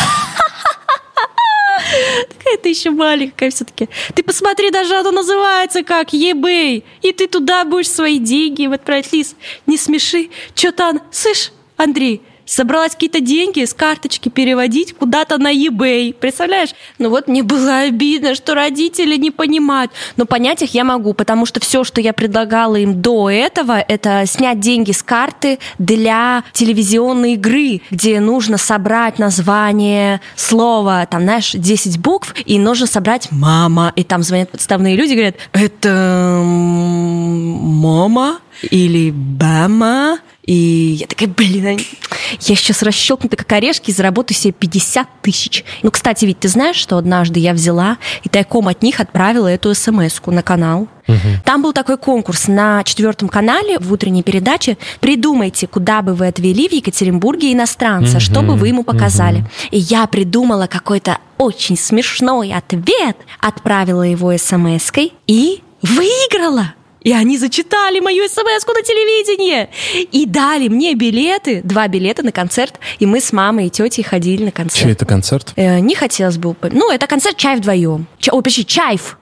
такая ты еще маленькая все-таки. Ты посмотри, даже оно называется как eBay. И ты туда будешь свои деньги отправить. Лиз, не смеши. Что-то она... Слышь, Андрей, собралась какие-то деньги с карточки переводить куда-то на eBay. Представляешь? Ну вот мне было обидно, что родители не понимают. Но понять их я могу, потому что все, что я предлагала им до этого, это снять деньги с карты для телевизионной игры, где нужно собрать название слова, там, знаешь, десять букв, и нужно собрать «мама». И там звонят подставные люди, говорят: это мама или бама. И я такая, блин, я сейчас расщелкнута как орешки и заработаю себе пятьдесят тысяч. Ну, кстати, ведь ты знаешь, что однажды я взяла и тайком от них отправила эту смс-ку на канал. Угу. Там был такой конкурс на четвертом канале в утренней передаче. Придумайте, куда бы вы отвели в Екатеринбурге иностранца, угу. что бы вы ему показали. Угу. И я придумала какой-то очень смешной ответ, отправила его смс-кой и выиграла. И они зачитали мою смс-ку на телевидении и дали мне билеты, два билета на концерт. И мы с мамой и тетей ходили на концерт. Чей это концерт? Э, не хотелось бы... Ну, это концерт «Чай вдвоем». Ча... Ой, почти «Чайф».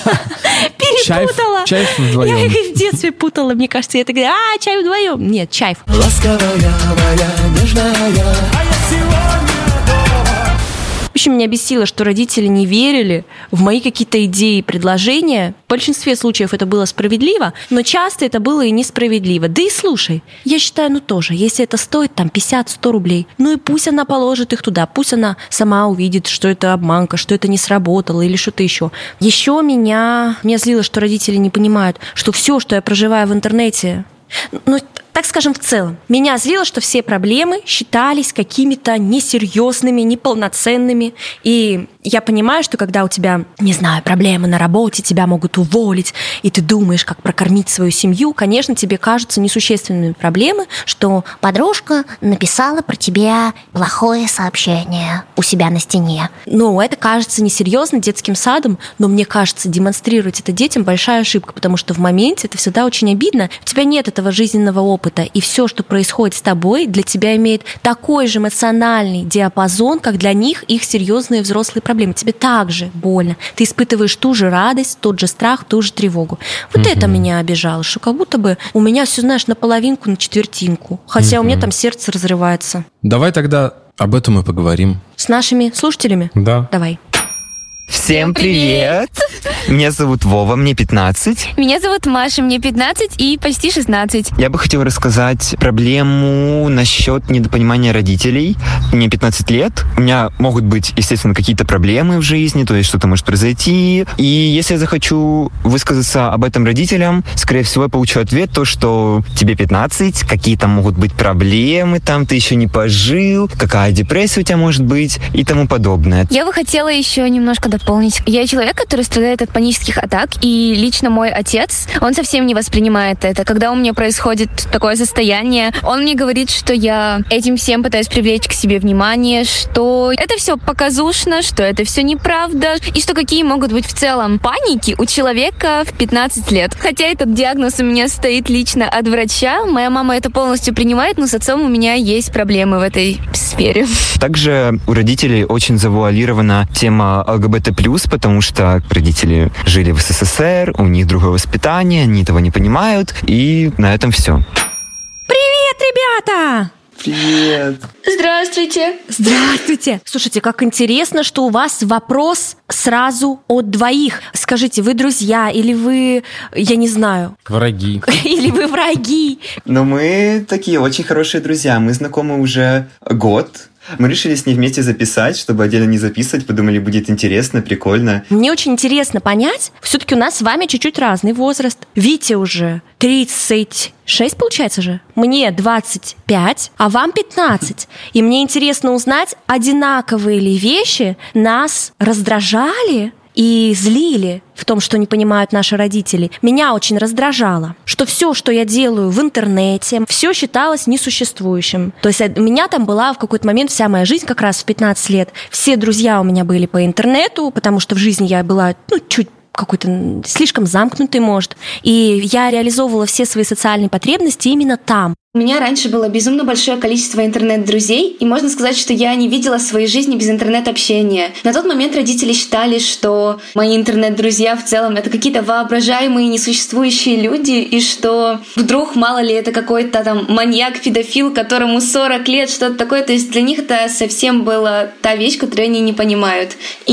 Перепутала. Чайф вдвоем. Я их в детстве путала, мне кажется. Я такая, а, «Чай вдвоем». Нет, «Чайф». Ласковая моя, нежная, а я сегодня... В общем, меня бесило, что родители не верили в мои какие-то идеи и предложения. В большинстве случаев это было справедливо, но часто это было и несправедливо. Да и слушай, я считаю, ну тоже, если это стоит там пятьдесят-сто рублей, ну и пусть она положит их туда, пусть она сама увидит, что это обманка, что это не сработало или что-то еще. Еще меня, меня злило, что родители не понимают, что все, что я проживаю в интернете, ну, так скажем, в целом. Меня злило, что все проблемы считались какими-то несерьезными, неполноценными. И я понимаю, что когда у тебя, не знаю, проблемы на работе, тебя могут уволить, и ты думаешь, как прокормить свою семью, конечно, тебе кажутся несущественными проблемы, что подружка написала про тебя плохое сообщение у себя на стене. Ну, это кажется несерьезно детским садом, но мне кажется, демонстрировать это детям большая ошибка, потому что в моменте это всегда очень обидно. У тебя нет этого жизненного опыта. И все, что происходит с тобой, для тебя имеет такой же эмоциональный диапазон, как для них их серьезные взрослые проблемы. Тебе так же больно. Ты испытываешь ту же радость, тот же страх, ту же тревогу. Вот mm-hmm. это меня обижало, что как будто бы у меня все, знаешь, на половинку, на четвертинку. Хотя mm-hmm. у меня там сердце разрывается. Давай тогда об этом и поговорим. С нашими слушателями? Да. Давай. Всем привет! Меня зовут Вова, мне пятнадцать. Меня зовут Маша, мне пятнадцать и почти шестнадцать. Я бы хотел рассказать проблему насчет недопонимания родителей. Мне пятнадцать лет. У меня могут быть, естественно, какие-то проблемы в жизни, то есть что-то может произойти. И если я захочу высказаться об этом родителям, скорее всего, я получу ответ, то, что тебе пятнадцать, какие там могут быть проблемы, там ты еще не пожил, какая депрессия у тебя может быть и тому подобное. Я бы хотела еще немножко дополнить. Я человек, который страдает от панических атак, и лично мой отец, он совсем не воспринимает это. Когда у меня происходит такое состояние, он мне говорит, что я этим всем пытаюсь привлечь к себе внимание, что это все показушно, что это все неправда, и что какие могут быть в целом паники у человека в пятнадцать лет. Хотя этот диагноз у меня стоит лично от врача, моя мама это полностью принимает, но с отцом у меня есть проблемы в этой сфере. Также у родителей очень завуалирована тема ЛГБТ+, потому что родители жили в СССР, у них другое воспитание, они этого не понимают, и на этом все. Привет, ребята! Привет! Здравствуйте! Здравствуйте! Слушайте, как интересно, что у вас вопрос сразу от двоих. Скажите, вы друзья или вы, я не знаю... Враги. Или вы враги? Но мы такие очень хорошие друзья, мы знакомы уже год. Мы решили с ней вместе записать, чтобы отдельно не записывать, подумали, будет интересно, прикольно. Мне очень интересно понять, все-таки у нас с вами чуть-чуть разный возраст. Вите уже тридцать шесть, получается же? Мне двадцать пять, а вам пятнадцать. И мне интересно узнать, одинаковые ли вещи нас раздражали и злили в том, что не понимают наши родители. Меня очень раздражало, что все, что я делаю в интернете, все считалось несуществующим. То есть у меня там была в какой-то момент вся моя жизнь, как раз в пятнадцать лет. Все друзья у меня были по интернету, потому что в жизни я была, ну, чуть какой-то слишком замкнутый, может. И я реализовывала все свои социальные потребности именно там. У меня раньше было безумно большое количество интернет-друзей, и можно сказать, что я не видела своей жизни без интернет-общения. На тот момент родители считали, что мои интернет-друзья в целом — это какие-то воображаемые, несуществующие люди, и что вдруг, мало ли, это какой-то там маньяк-педофил, которому сорок лет, что-то такое. То есть для них это совсем была та вещь, которую они не понимают.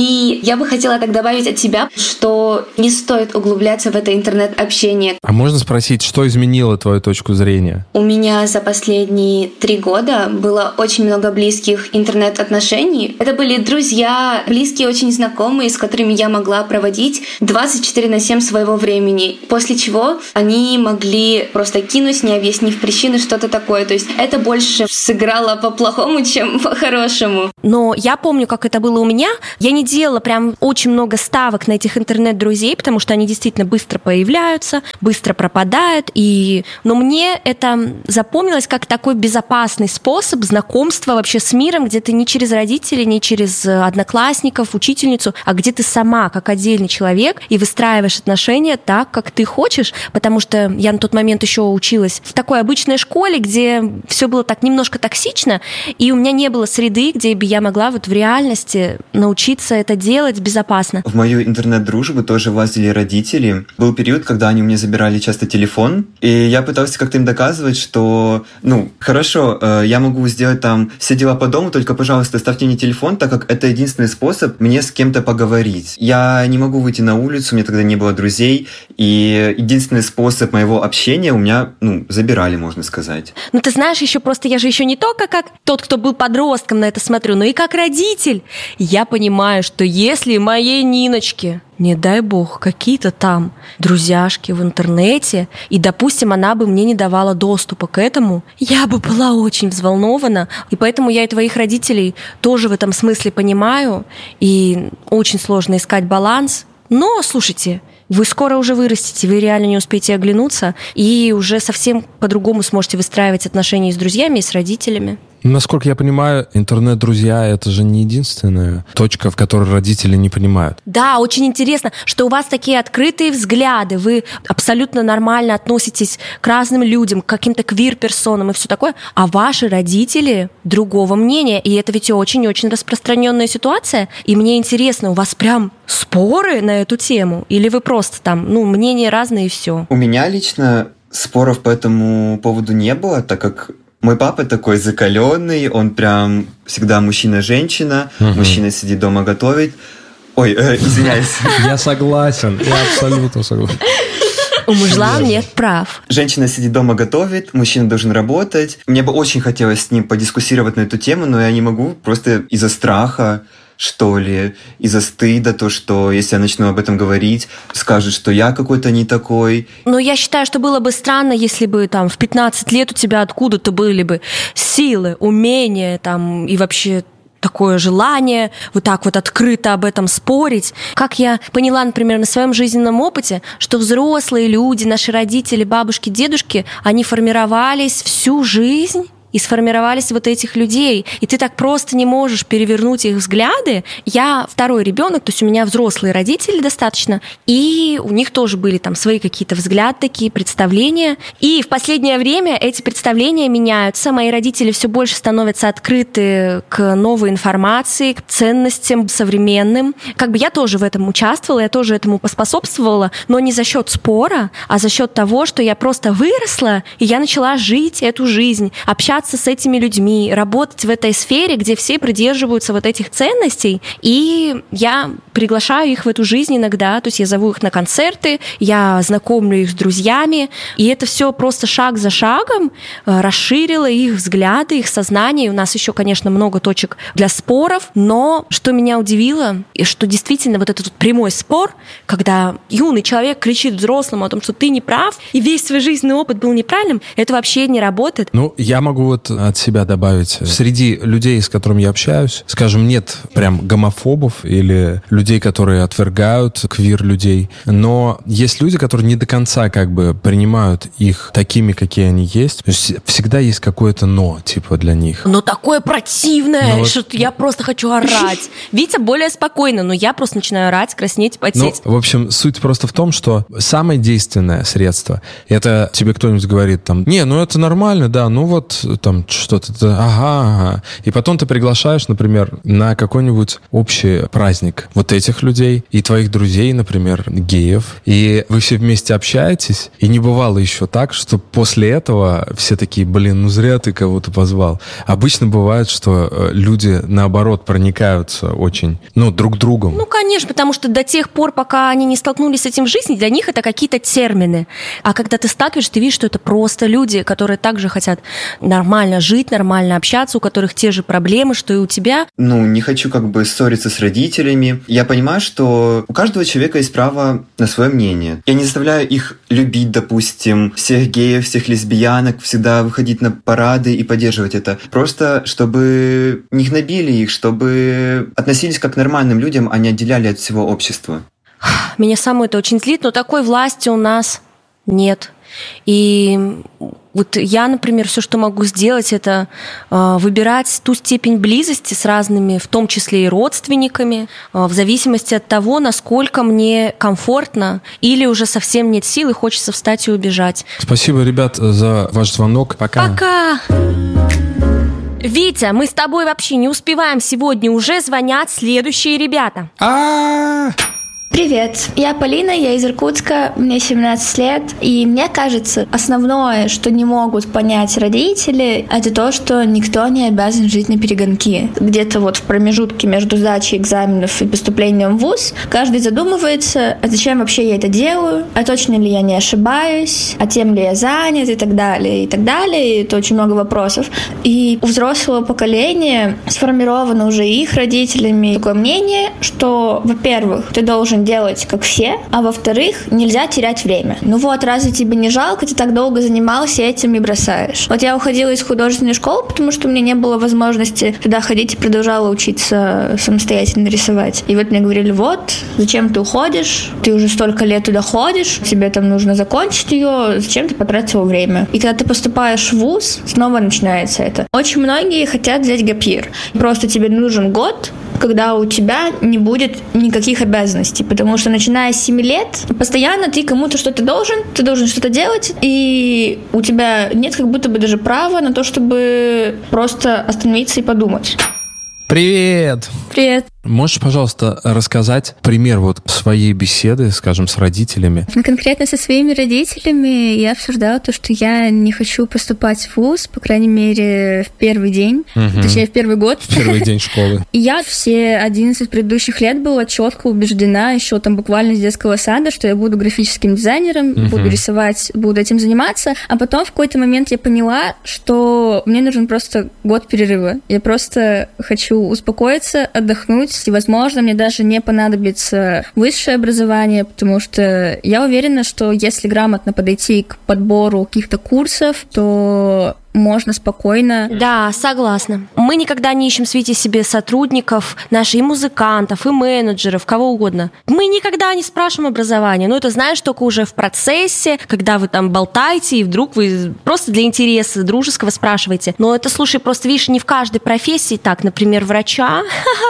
И я бы хотела так добавить от себя, что не стоит углубляться в это интернет-общение. А можно спросить, что изменило твою точку зрения? У меня меня за последние три года было очень много близких интернет-отношений. Это были друзья, близкие, очень знакомые, с которыми я могла проводить двадцать четыре на семь своего времени. После чего они могли просто кинуть, не объяснив причины, что-то такое. То есть это больше сыграло по-плохому, чем по-хорошему. Но я помню, как это было у меня. Я не делала прям очень много ставок на этих интернет-друзей, потому что они действительно быстро появляются, быстро пропадают. И... Но мне это запомнилось как такой безопасный способ знакомства вообще с миром, где ты не через родителей, не через одноклассников, учительницу, а где ты сама, как отдельный человек, и выстраиваешь отношения так, как ты хочешь. Потому что я на тот момент еще училась в такой обычной школе, где все было так немножко токсично, и у меня не было среды, где бы я могла вот в реальности научиться это делать безопасно. В мою интернет-дружбу тоже влазили родители. Был период, когда они у меня забирали часто телефон, и я пытался как-то им доказывать, что, ну, хорошо, я могу сделать там все дела по дому, только, пожалуйста, ставьте мне телефон, так как это единственный способ мне с кем-то поговорить. Я не могу выйти на улицу, у меня тогда не было друзей, и единственный способ моего общения у меня, ну, забирали, можно сказать. Ну, ты знаешь, еще просто я же еще не только как тот, кто был подростком, на это смотрю, но и как родитель. Я понимаю, что если моей Ниночке, не дай бог, какие-то там друзьяшки в интернете, и, допустим, она бы мне не давала доступа к этому, я бы была очень взволнована. И поэтому я и твоих родителей тоже в этом смысле понимаю. И очень сложно искать баланс. Но, слушайте, вы скоро уже вырастете, вы реально не успеете оглянуться, и уже совсем по-другому сможете выстраивать отношения с друзьями и с родителями. Насколько я понимаю, интернет-друзья — это же не единственная точка, в которой родители не понимают. Да, очень интересно, что у вас такие открытые взгляды, вы абсолютно нормально относитесь к разным людям, к каким-то квир-персонам и все такое, а ваши родители другого мнения, и это ведь очень-очень распространенная ситуация, и мне интересно, у вас прям споры на эту тему, или вы просто там, ну, мнения разные и все? У меня лично споров по этому поводу не было, так как мой папа такой закаленный, он прям всегда мужчина-женщина, угу. Мужчина сидит дома готовит. Ой, э, извиняюсь. Я согласен, я абсолютно согласен. У мужлан нет прав. Женщина сидит дома готовит, мужчина должен работать. Мне бы очень хотелось с ним подискуссировать на эту тему, но я не могу просто из-за страха, что ли, из-за стыда, то, что если я начну об этом говорить, скажут, что я какой-то не такой. Но я считаю, что было бы странно, если бы там в пятнадцать лет у тебя откуда-то были бы силы, умения там и вообще такое желание вот так вот открыто об этом спорить. Как я поняла, например, на своем жизненном опыте, что взрослые люди, наши родители, бабушки, дедушки, они формировались всю жизнь и сформировались вот этих людей, и ты так просто не можешь перевернуть их взгляды. Я второй ребенок, то есть у меня взрослые родители достаточно, и у них тоже были там свои какие-то взгляды, такие представления. И в последнее время эти представления меняются. Мои родители все больше становятся открыты к новой информации, к ценностям современным. Как бы я тоже в этом участвовала, я тоже этому поспособствовала, но не за счет спора, а за счет того, что я просто выросла, и я начала жить эту жизнь, общаться с этими людьми, работать в этой сфере, где все придерживаются вот этих ценностей, и я приглашаю их в эту жизнь иногда, то есть я зову их на концерты, я знакомлю их с друзьями, и это все просто шаг за шагом расширило их взгляды, их сознание. И у нас еще, конечно, много точек для споров, но что меня удивило, и что действительно вот этот вот прямой спор, когда юный человек кричит взрослому о том, что ты не прав, и весь свой жизненный опыт был неправильным, это вообще не работает. Ну, я могу вот от себя добавить. Среди людей, с которыми я общаюсь, скажем, нет прям гомофобов или людей, которые отвергают квир-людей, но есть люди, которые не до конца как бы принимают их такими, какие они есть. То есть всегда есть какое-то «но», типа, для них. Но такое противное, но что вот... я просто хочу орать. Витя более спокойно, но я просто начинаю орать, краснеть, потеть. Ну, в общем, суть просто в том, что самое действенное средство, это тебе кто-нибудь говорит там, не, ну это нормально, да, ну вот там что-то, ага, ага. И потом ты приглашаешь, например, на какой-нибудь общий праздник вот этих людей и твоих друзей, например, геев, и вы все вместе общаетесь, и не бывало еще так, что после этого все такие, блин, ну зря ты кого-то позвал. Обычно бывает, что люди, наоборот, проникаются очень, ну, друг другом. Ну, конечно, потому что до тех пор, пока они не столкнулись с этим в жизни, для них это какие-то термины. А когда ты сталкиваешься, ты видишь, что это просто люди, которые также хотят нормально жить, нормально общаться, у которых те же проблемы, что и у тебя. Ну, не хочу как бы ссориться с родителями. Я понимаю, что у каждого человека есть право на свое мнение. Я не заставляю их любить, допустим, всех геев, всех лесбиянок, всегда выходить на парады и поддерживать это. Просто чтобы не гнобили их, чтобы относились как к нормальным людям, а не отделяли от всего общества. Меня самой это очень злит, но такой власти у нас нет. И вот я, например, все, что могу сделать, это э, выбирать ту степень близости с разными, в том числе и родственниками, э, в зависимости от того, насколько мне комфортно или уже совсем нет сил и хочется встать и убежать. Спасибо, ребят, за ваш звонок. Пока. Пока. Витя, мы с тобой вообще не успеваем сегодня, уже звонят следующие ребята. А-а-а! Привет, я Полина, я из Иркутска, мне семнадцать лет, и мне кажется, основное, что не могут понять родители, это то, что никто не обязан жить на перегонки. Где-то вот в промежутке между сдачей экзаменов и поступлением в вуз каждый задумывается, а зачем вообще я это делаю, а точно ли я не ошибаюсь, а тем ли я занят и так далее, и так далее, и это очень много вопросов. И у взрослого поколения сформировано уже их родителями такое мнение, что, во-первых, ты должен делать как все, а во-вторых, нельзя терять время. Ну вот, разве тебе не жалко, ты так долго занимался этим и бросаешь? Вот я уходила из художественной школы, потому что у меня не было возможности туда ходить и продолжала учиться самостоятельно рисовать. И вот мне говорили, вот, зачем ты уходишь? Ты уже столько лет туда ходишь, тебе там нужно закончить ее, зачем ты потратила время? И когда ты поступаешь в вуз, снова начинается это. Очень многие хотят взять гэп йир. Просто тебе нужен год, когда у тебя не будет никаких обязанностей, потому что начиная с семи лет постоянно ты кому-то что-то должен, ты должен что-то делать, и у тебя нет как будто бы даже права на то, чтобы просто остановиться и подумать. Привет! Привет! Можешь, пожалуйста, рассказать пример вот своей беседы, скажем, с родителями? Ну, конкретно со своими родителями я обсуждала то, что я не хочу поступать в вуз, по крайней мере, в первый день, угу. точнее, в первый год. В первый день школы. И я все одиннадцать предыдущих лет была четко убеждена, еще там буквально с детского сада, что я буду графическим дизайнером, угу. буду рисовать, буду этим заниматься. А потом в какой-то момент я поняла, что мне нужен просто год перерыва. Я просто хочу успокоиться, отдохнуть, и, возможно, мне даже не понадобится высшее образование, потому что я уверена, что если грамотно подойти к подбору каких-то курсов, то можно спокойно. Да, согласна. Мы никогда не ищем в свете себе сотрудников, наших и музыкантов, и менеджеров, кого угодно. Мы никогда не спрашиваем образование. Ну, это знаешь только уже в процессе, когда вы там болтаете, и вдруг вы просто для интереса дружеского спрашиваете. Но это, слушай, просто, видишь, не в каждой профессии так. Например, врача.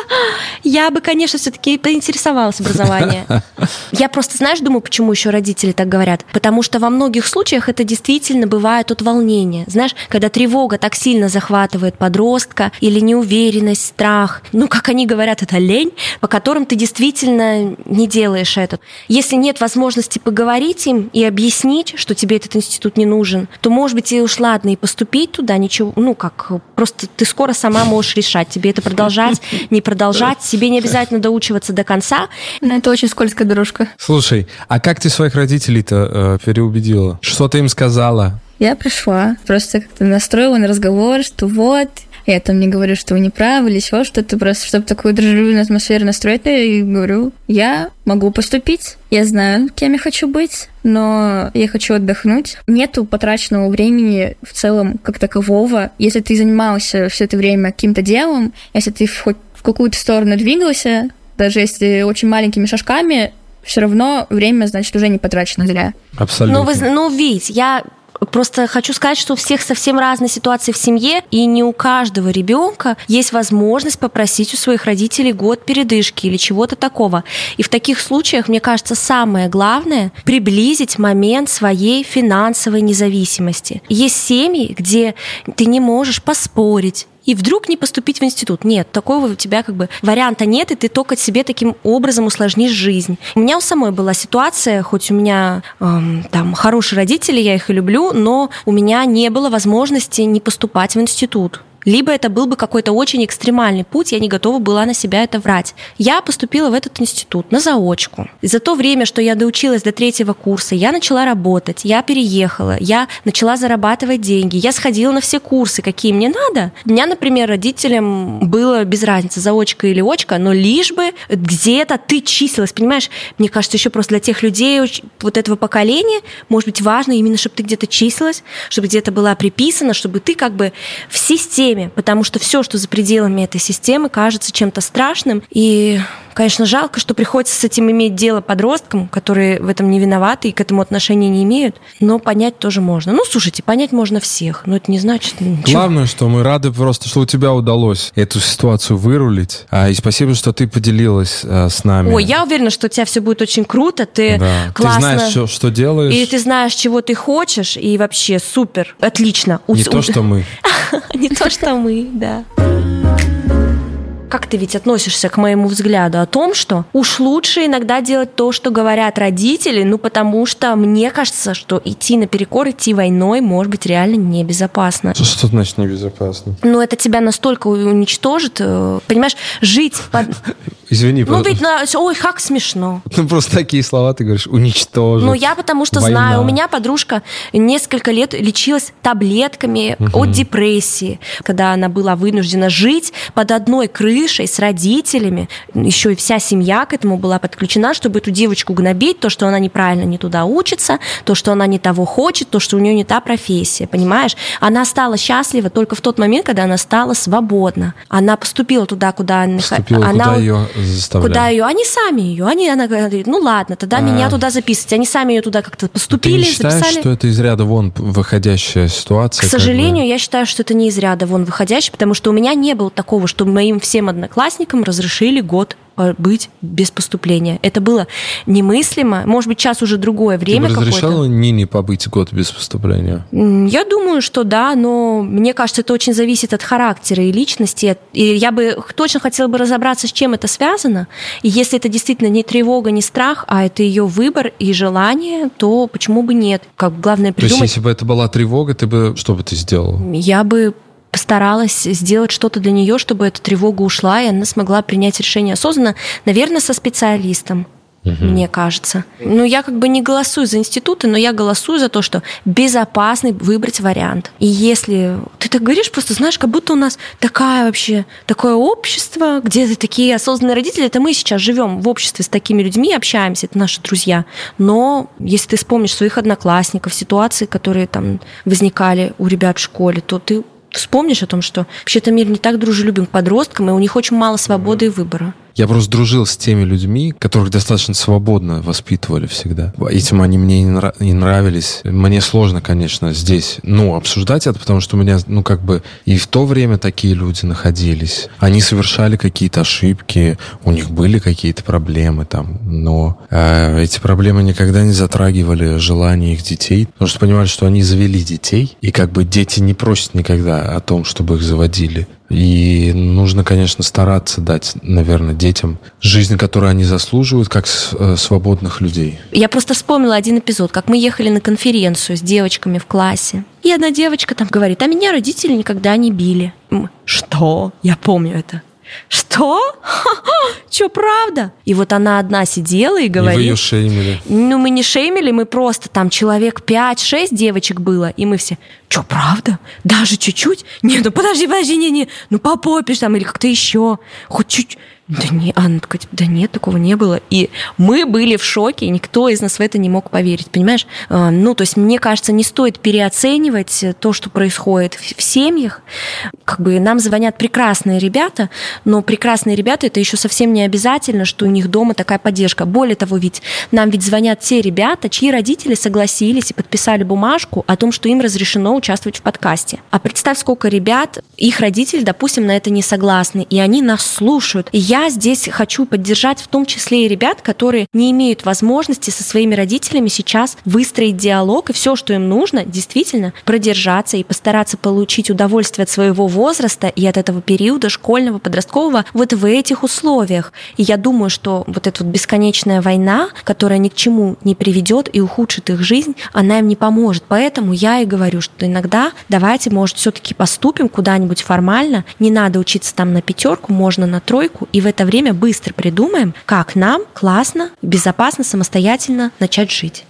Я бы, конечно, все-таки поинтересовалась образованием. Я просто, знаешь, думаю, почему еще родители так говорят. Потому что во многих случаях это действительно бывает от волнения. Знаешь, когда тревога так сильно захватывает подростка, или неуверенность, страх, ну, как они говорят, это лень, по которым ты действительно не делаешь это. Если нет возможности поговорить им и объяснить, что тебе этот институт не нужен, то, может быть, и уж ладно, и поступить туда, ничего, ну, как, просто ты скоро сама можешь решать, тебе это продолжать, не продолжать, тебе не обязательно доучиваться до конца. Но это очень скользкая дорожка. Слушай, а как ты своих родителей-то э, переубедила? Что ты им сказала? Я пришла, просто как-то настроила на разговор, что вот, я там не говорю, что вы не правы или еще что-то, просто чтобы такую дружелюбную атмосферу настроить, и говорю, я могу поступить, я знаю, кем я хочу быть, но я хочу отдохнуть. Нету потраченного времени в целом как такового. Если ты занимался все это время каким-то делом, если ты хоть в какую-то сторону двигался, даже если очень маленькими шажками, все равно время, значит, уже не потрачено зря. Абсолютно. Ну, вы, ну, Вить, я Просто хочу сказать, что у всех совсем разные ситуации в семье, и не у каждого ребенка есть возможность попросить у своих родителей год передышки или чего-то такого. И в таких случаях, мне кажется, самое главное – приблизить момент своей финансовой независимости. Есть семьи, где ты не можешь поспорить, и вдруг не поступить в институт. Нет, такого у тебя как бы варианта нет, и ты только себе таким образом усложнишь жизнь. У меня у самой была ситуация, хоть у меня эм, там хорошие родители, я их и люблю, но у меня не было возможности не поступать в институт. Либо это был бы какой-то очень экстремальный путь, я не готова была на себя это врать. Я поступила в этот институт на заочку. И за то время, что я доучилась до третьего курса, я начала работать, я переехала, я начала зарабатывать деньги, я сходила на все курсы, какие мне надо. У меня, например, родителям было без разницы, заочка или очка, но лишь бы где-то ты числилась, понимаешь? Мне кажется, еще просто для тех людей вот этого поколения может быть важно именно, чтобы ты где-то числилась, чтобы где-то была приписана, чтобы ты как бы в системе, потому что все, что за пределами этой системы, кажется чем-то страшным. И, конечно, жалко, что приходится с этим иметь дело подросткам, которые в этом не виноваты и к этому отношения не имеют, но понять тоже можно. Ну, слушайте, понять можно всех, но это не значит ничего. Главное, что мы рады просто, что у тебя удалось эту ситуацию вырулить. А, и спасибо, что ты поделилась а, с нами. Ой, я уверена, что у тебя все будет очень круто, ты да. классно... Ты знаешь, что, что делаешь. И ты знаешь, чего ты хочешь, и вообще супер, отлично. Не то, что мы. Не то, что мы, да. Как ты ведь относишься к моему взгляду о том, что уж лучше иногда делать то, что говорят родители, ну потому что мне кажется, что идти наперекор, идти войной может быть реально небезопасно. Что, что значит небезопасно? Ну это тебя настолько уничтожит, понимаешь, жить под... Извини, ну ведь, на... ой, как смешно. Ну просто такие слова ты говоришь, уничтожить. Ну я потому что война. Знаю, у меня подружка несколько лет лечилась таблетками угу. от депрессии, когда она была вынуждена жить под одной крышей с родителями, еще и вся семья к этому была подключена, чтобы эту девочку гнобить, то, что она неправильно не туда учится, то, что она не того хочет, то, что у нее не та профессия, понимаешь? Она стала счастлива только в тот момент, когда она стала свободна. Она поступила туда, куда поступила, она... Куда ее заставляли? Куда ее? Они сами ее. Они, она говорит, ну ладно, тогда а... меня туда записывать. Они сами ее туда как-то поступили, Ты не считаешь, записали. Что это из ряда вон выходящая ситуация? К сожалению, я считаю, что это не из ряда вон выходящая, потому что у меня не было такого, что моим всем одноклассникам разрешили год быть без поступления. Это было немыслимо. Может быть, сейчас уже другое время какое-то. Ты бы разрешала Нине побыть год без поступления? Я думаю, что да, но мне кажется, это очень зависит от характера и личности. И я бы точно хотела бы разобраться, с чем это связано. И если это действительно не тревога, не страх, а это ее выбор и желание, то почему бы нет? Как главное придумать... То есть, если бы это была тревога, ты бы... Что бы ты сделала? Я бы постаралась сделать что-то для нее, чтобы эта тревога ушла, и она смогла принять решение осознанно, наверное, со специалистом. Угу. Мне кажется. Ну, я как бы не голосую за институты, но я голосую за то, что безопасный выбрать вариант. И если ты так говоришь, просто знаешь, как будто у нас такая вообще, такое общество, где такие осознанные родители, это мы сейчас живем в обществе с такими людьми, общаемся, это наши друзья. Но если ты вспомнишь своих одноклассников, ситуации, которые там возникали у ребят в школе, то ты вспомнишь о том, что вообще-то мир не так дружелюбен к подросткам, и у них очень мало свободы и выбора. Я просто дружил с теми людьми, которых достаточно свободно воспитывали всегда. Этим они мне не нравились. Мне сложно, конечно, здесь, ну, обсуждать это, потому что у меня, ну, как бы и в то время такие люди находились. Они совершали какие-то ошибки, у них были какие-то проблемы там, но э, эти проблемы никогда не затрагивали желания их детей, потому что понимали, что они завели детей, и как бы дети не просят никогда о том, чтобы их заводили. И нужно, конечно, стараться дать, наверное, детям жизнь, которую они заслуживают, как свободных людей. Я просто вспомнила один эпизод, как мы ехали на конференцию с девочками в классе. И одна девочка там говорит, а меня родители никогда не били. Что? Я помню это. Что? Че, правда? И вот она одна сидела и говорит... И вы ее шеймили? Ну, мы не шеймили, мы просто там человек пять-шесть девочек было, и мы все... Че, правда? Даже чуть-чуть? Не, ну подожди, подожди, не, не, ну по попе там или как-то еще. Хоть чуть... Да, не, Анна такая, да нет, такого не было. И мы были в шоке, и никто из нас в это не мог поверить, понимаешь? Ну, то есть, мне кажется, не стоит переоценивать то, что происходит в семьях. Как бы нам звонят прекрасные ребята, но прекрасные ребята, это еще совсем не обязательно, что у них дома такая поддержка. Более того, ведь нам ведь звонят те ребята, чьи родители согласились и подписали бумажку о том, что им разрешено участвовать в подкасте. А представь, сколько ребят, их родители, допустим, на это не согласны, и они нас слушают. И я здесь хочу поддержать в том числе и ребят, которые не имеют возможности со своими родителями сейчас выстроить диалог, и все, что им нужно, действительно продержаться и постараться получить удовольствие от своего возраста и от этого периода школьного, подросткового вот в этих условиях. И я думаю, что вот эта вот бесконечная война, которая ни к чему не приведет и ухудшит их жизнь, она им не поможет. Поэтому я и говорю, что иногда давайте, может, все-таки поступим куда-нибудь формально, не надо учиться там на пятерку, можно на тройку, и в это время быстро придумаем, как нам классно, безопасно, самостоятельно начать жить.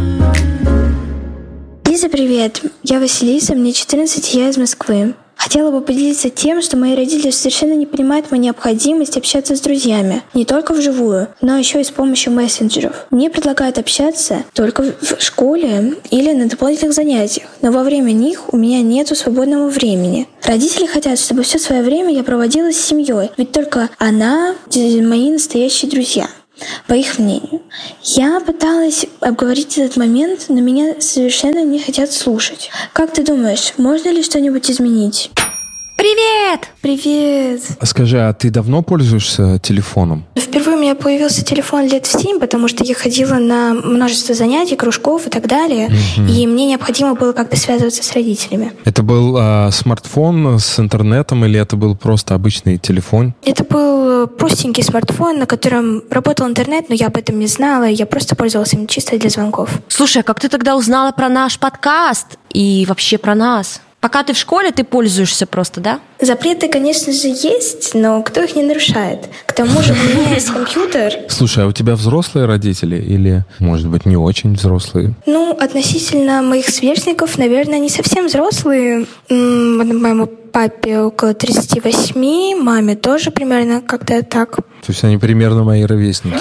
Лиза, привет. Я Василиса, мне четырнадцать, и я из Москвы. Хотела бы поделиться тем, что мои родители совершенно не понимают мою необходимость общаться с друзьями. Не только вживую, но еще и с помощью мессенджеров. Мне предлагают общаться только в школе или на дополнительных занятиях, но во время них у меня нету свободного времени. Родители хотят, чтобы все свое время я проводила с семьей, ведь только она – мои настоящие друзья. По их мнению. Я пыталась обговорить этот момент, но меня совершенно не хотят слушать. Как ты думаешь, можно ли что-нибудь изменить? Привет! Привет! Скажи, а ты давно пользуешься телефоном? Впервые у меня появился телефон лет в семь, потому что я ходила на множество занятий, кружков и так далее, mm-hmm. и мне необходимо было как-то связываться с родителями. Это был э, смартфон с интернетом или это был просто обычный телефон? Это был простенький смартфон, на котором работал интернет, но я об этом не знала, я просто пользовалась им чисто для звонков. Слушай, а как ты тогда узнала про наш подкаст и вообще про нас? Пока ты в школе, ты пользуешься просто, да? Запреты, конечно же, есть, но кто их не нарушает? К тому же у меня есть компьютер. Слушай, а у тебя взрослые родители или, может быть, не очень взрослые? Ну, относительно моих сверстников, наверное, не совсем взрослые. Моему папе около тридцати восьми, маме тоже примерно как-то так. То есть они примерно мои ровесники.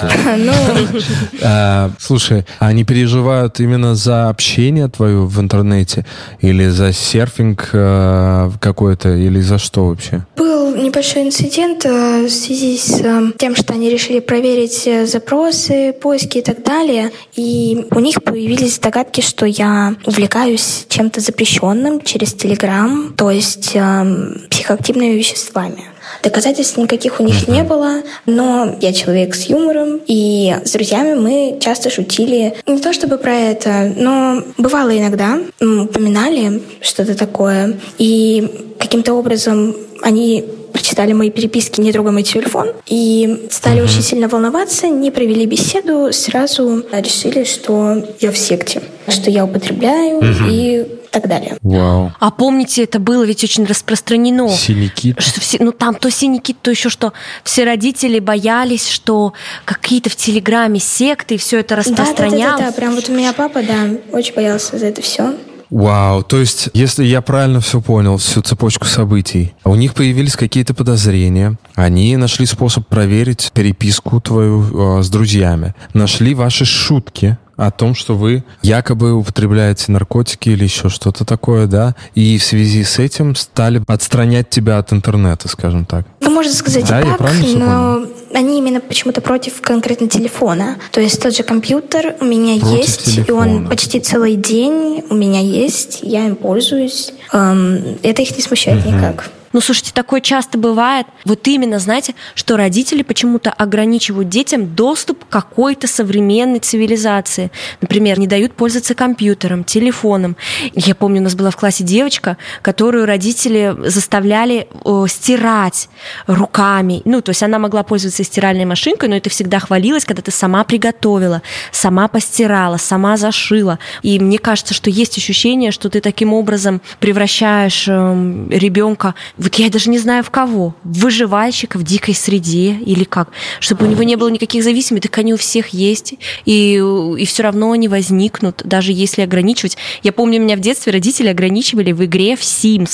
Слушай, они переживают именно за общение твое в интернете или за серфинг какой-то, или за что вообще? Был небольшой инцидент в связи с тем, что они решили проверить запросы, поиски и так далее, и у них появились догадки, что я увлекаюсь чем-то запрещенным через Телеграм, то есть психоактивными веществами. Доказательств никаких у них не было, но я человек с юмором, и с друзьями мы часто шутили. Не то чтобы про это, но бывало иногда, упоминали что-то такое, и каким-то образом они прочитали мои переписки, не трогая мой телефон, и стали очень сильно волноваться, не провели беседу, сразу решили, что я в секте, что я употребляю и так далее. Вау. А помните, это было ведь очень распространено. Синяки. Что все, ну там то синяки, то еще что. Все родители боялись, что какие-то в Телеграме секты, и все это распространялось. Да-да-да, прям вот у меня папа, да, очень боялся за это все. Вау, то есть, если я правильно все понял, всю цепочку событий, у них появились какие-то подозрения, они нашли способ проверить переписку твою э, с друзьями, нашли ваши шутки о том, что вы якобы употребляете наркотики или еще что-то такое, да, и в связи с этим стали отстранять тебя от интернета, скажем так. Ну, можно сказать да, и так, но понял? Они именно почему-то против конкретно телефона. То есть тот же компьютер у меня против есть, телефона. И он почти целый день у меня есть, я им пользуюсь. Эм, это их не смущает угу. никак. Ну, слушайте, такое часто бывает. Вот именно, знаете, что родители почему-то ограничивают детям доступ к какой-то современной цивилизации. Например, не дают пользоваться компьютером, телефоном. Я помню, у нас была в классе девочка, которую родители заставляли о, стирать руками. Ну, то есть она могла пользоваться стиральной машинкой, но это всегда хвалилось, когда ты сама приготовила, сама постирала, сама зашила. И мне кажется, что есть ощущение, что ты таким образом превращаешь э, ребенка, вот я даже не знаю в кого, в выживальщика в дикой среде или как, чтобы у него не было никаких зависимостей, так они у всех есть, и, и все равно они возникнут, даже если ограничивать. Я помню, меня в детстве родители ограничивали в игре в Sims.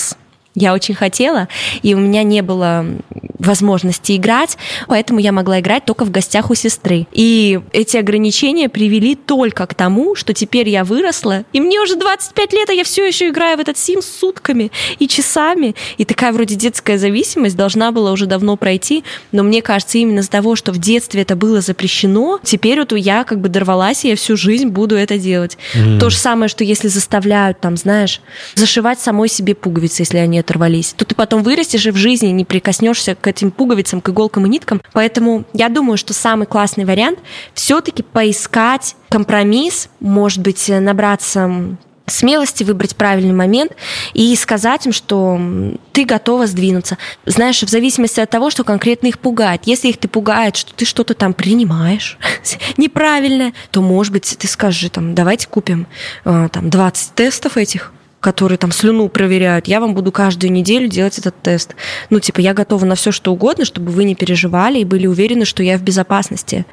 Я очень хотела, и у меня не было возможности играть, поэтому я могла играть только в гостях у сестры. И эти ограничения привели только к тому, что теперь я выросла, и мне уже двадцать пять лет, а я все еще играю в этот Sims сутками и часами. И такая вроде детская зависимость должна была уже давно пройти, но мне кажется, именно из-за того, что в детстве это было запрещено, теперь вот я как бы дорвалась, и я всю жизнь буду это делать. Mm. То же самое, что если заставляют, там, знаешь, зашивать самой себе пуговицы, если они оторвались, то ты потом вырастешь и в жизни не прикоснешься к этим пуговицам, к иголкам и ниткам. Поэтому я думаю, что самый классный вариант все-таки поискать компромисс, может быть, набраться смелости, выбрать правильный момент и сказать им, что ты готова сдвинуться. Знаешь, в зависимости от того, что конкретно их пугает. Если их ты пугает, что ты что-то там принимаешь неправильно, то, может быть, ты скажи, там, давайте купим там, двадцать тестов этих, которые там слюну проверяют, я вам буду каждую неделю делать этот тест. Ну, типа, я готова на все, что угодно, чтобы вы не переживали и были уверены, что я в безопасности.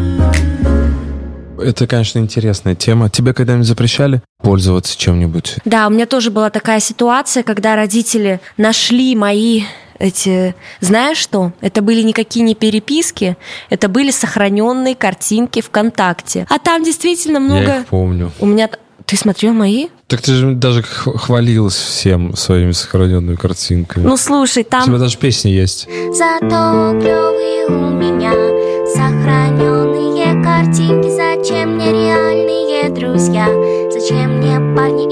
Это, конечно, интересная тема. Тебе когда-нибудь запрещали пользоваться чем-нибудь? Да, у меня тоже была такая ситуация, когда родители нашли мои эти... Знаешь что? Это были никакие не переписки, это были сохраненные картинки ВКонтакте. А там действительно много... Я их помню. У меня... Ты смотрел мои? Так ты же даже хвалилась всем своими сохраненными картинками. Ну, слушай, там... У тебя даже песни есть. Зато клёвые у меня сохраненные картинки. Зачем мне реальные друзья? Зачем мне парни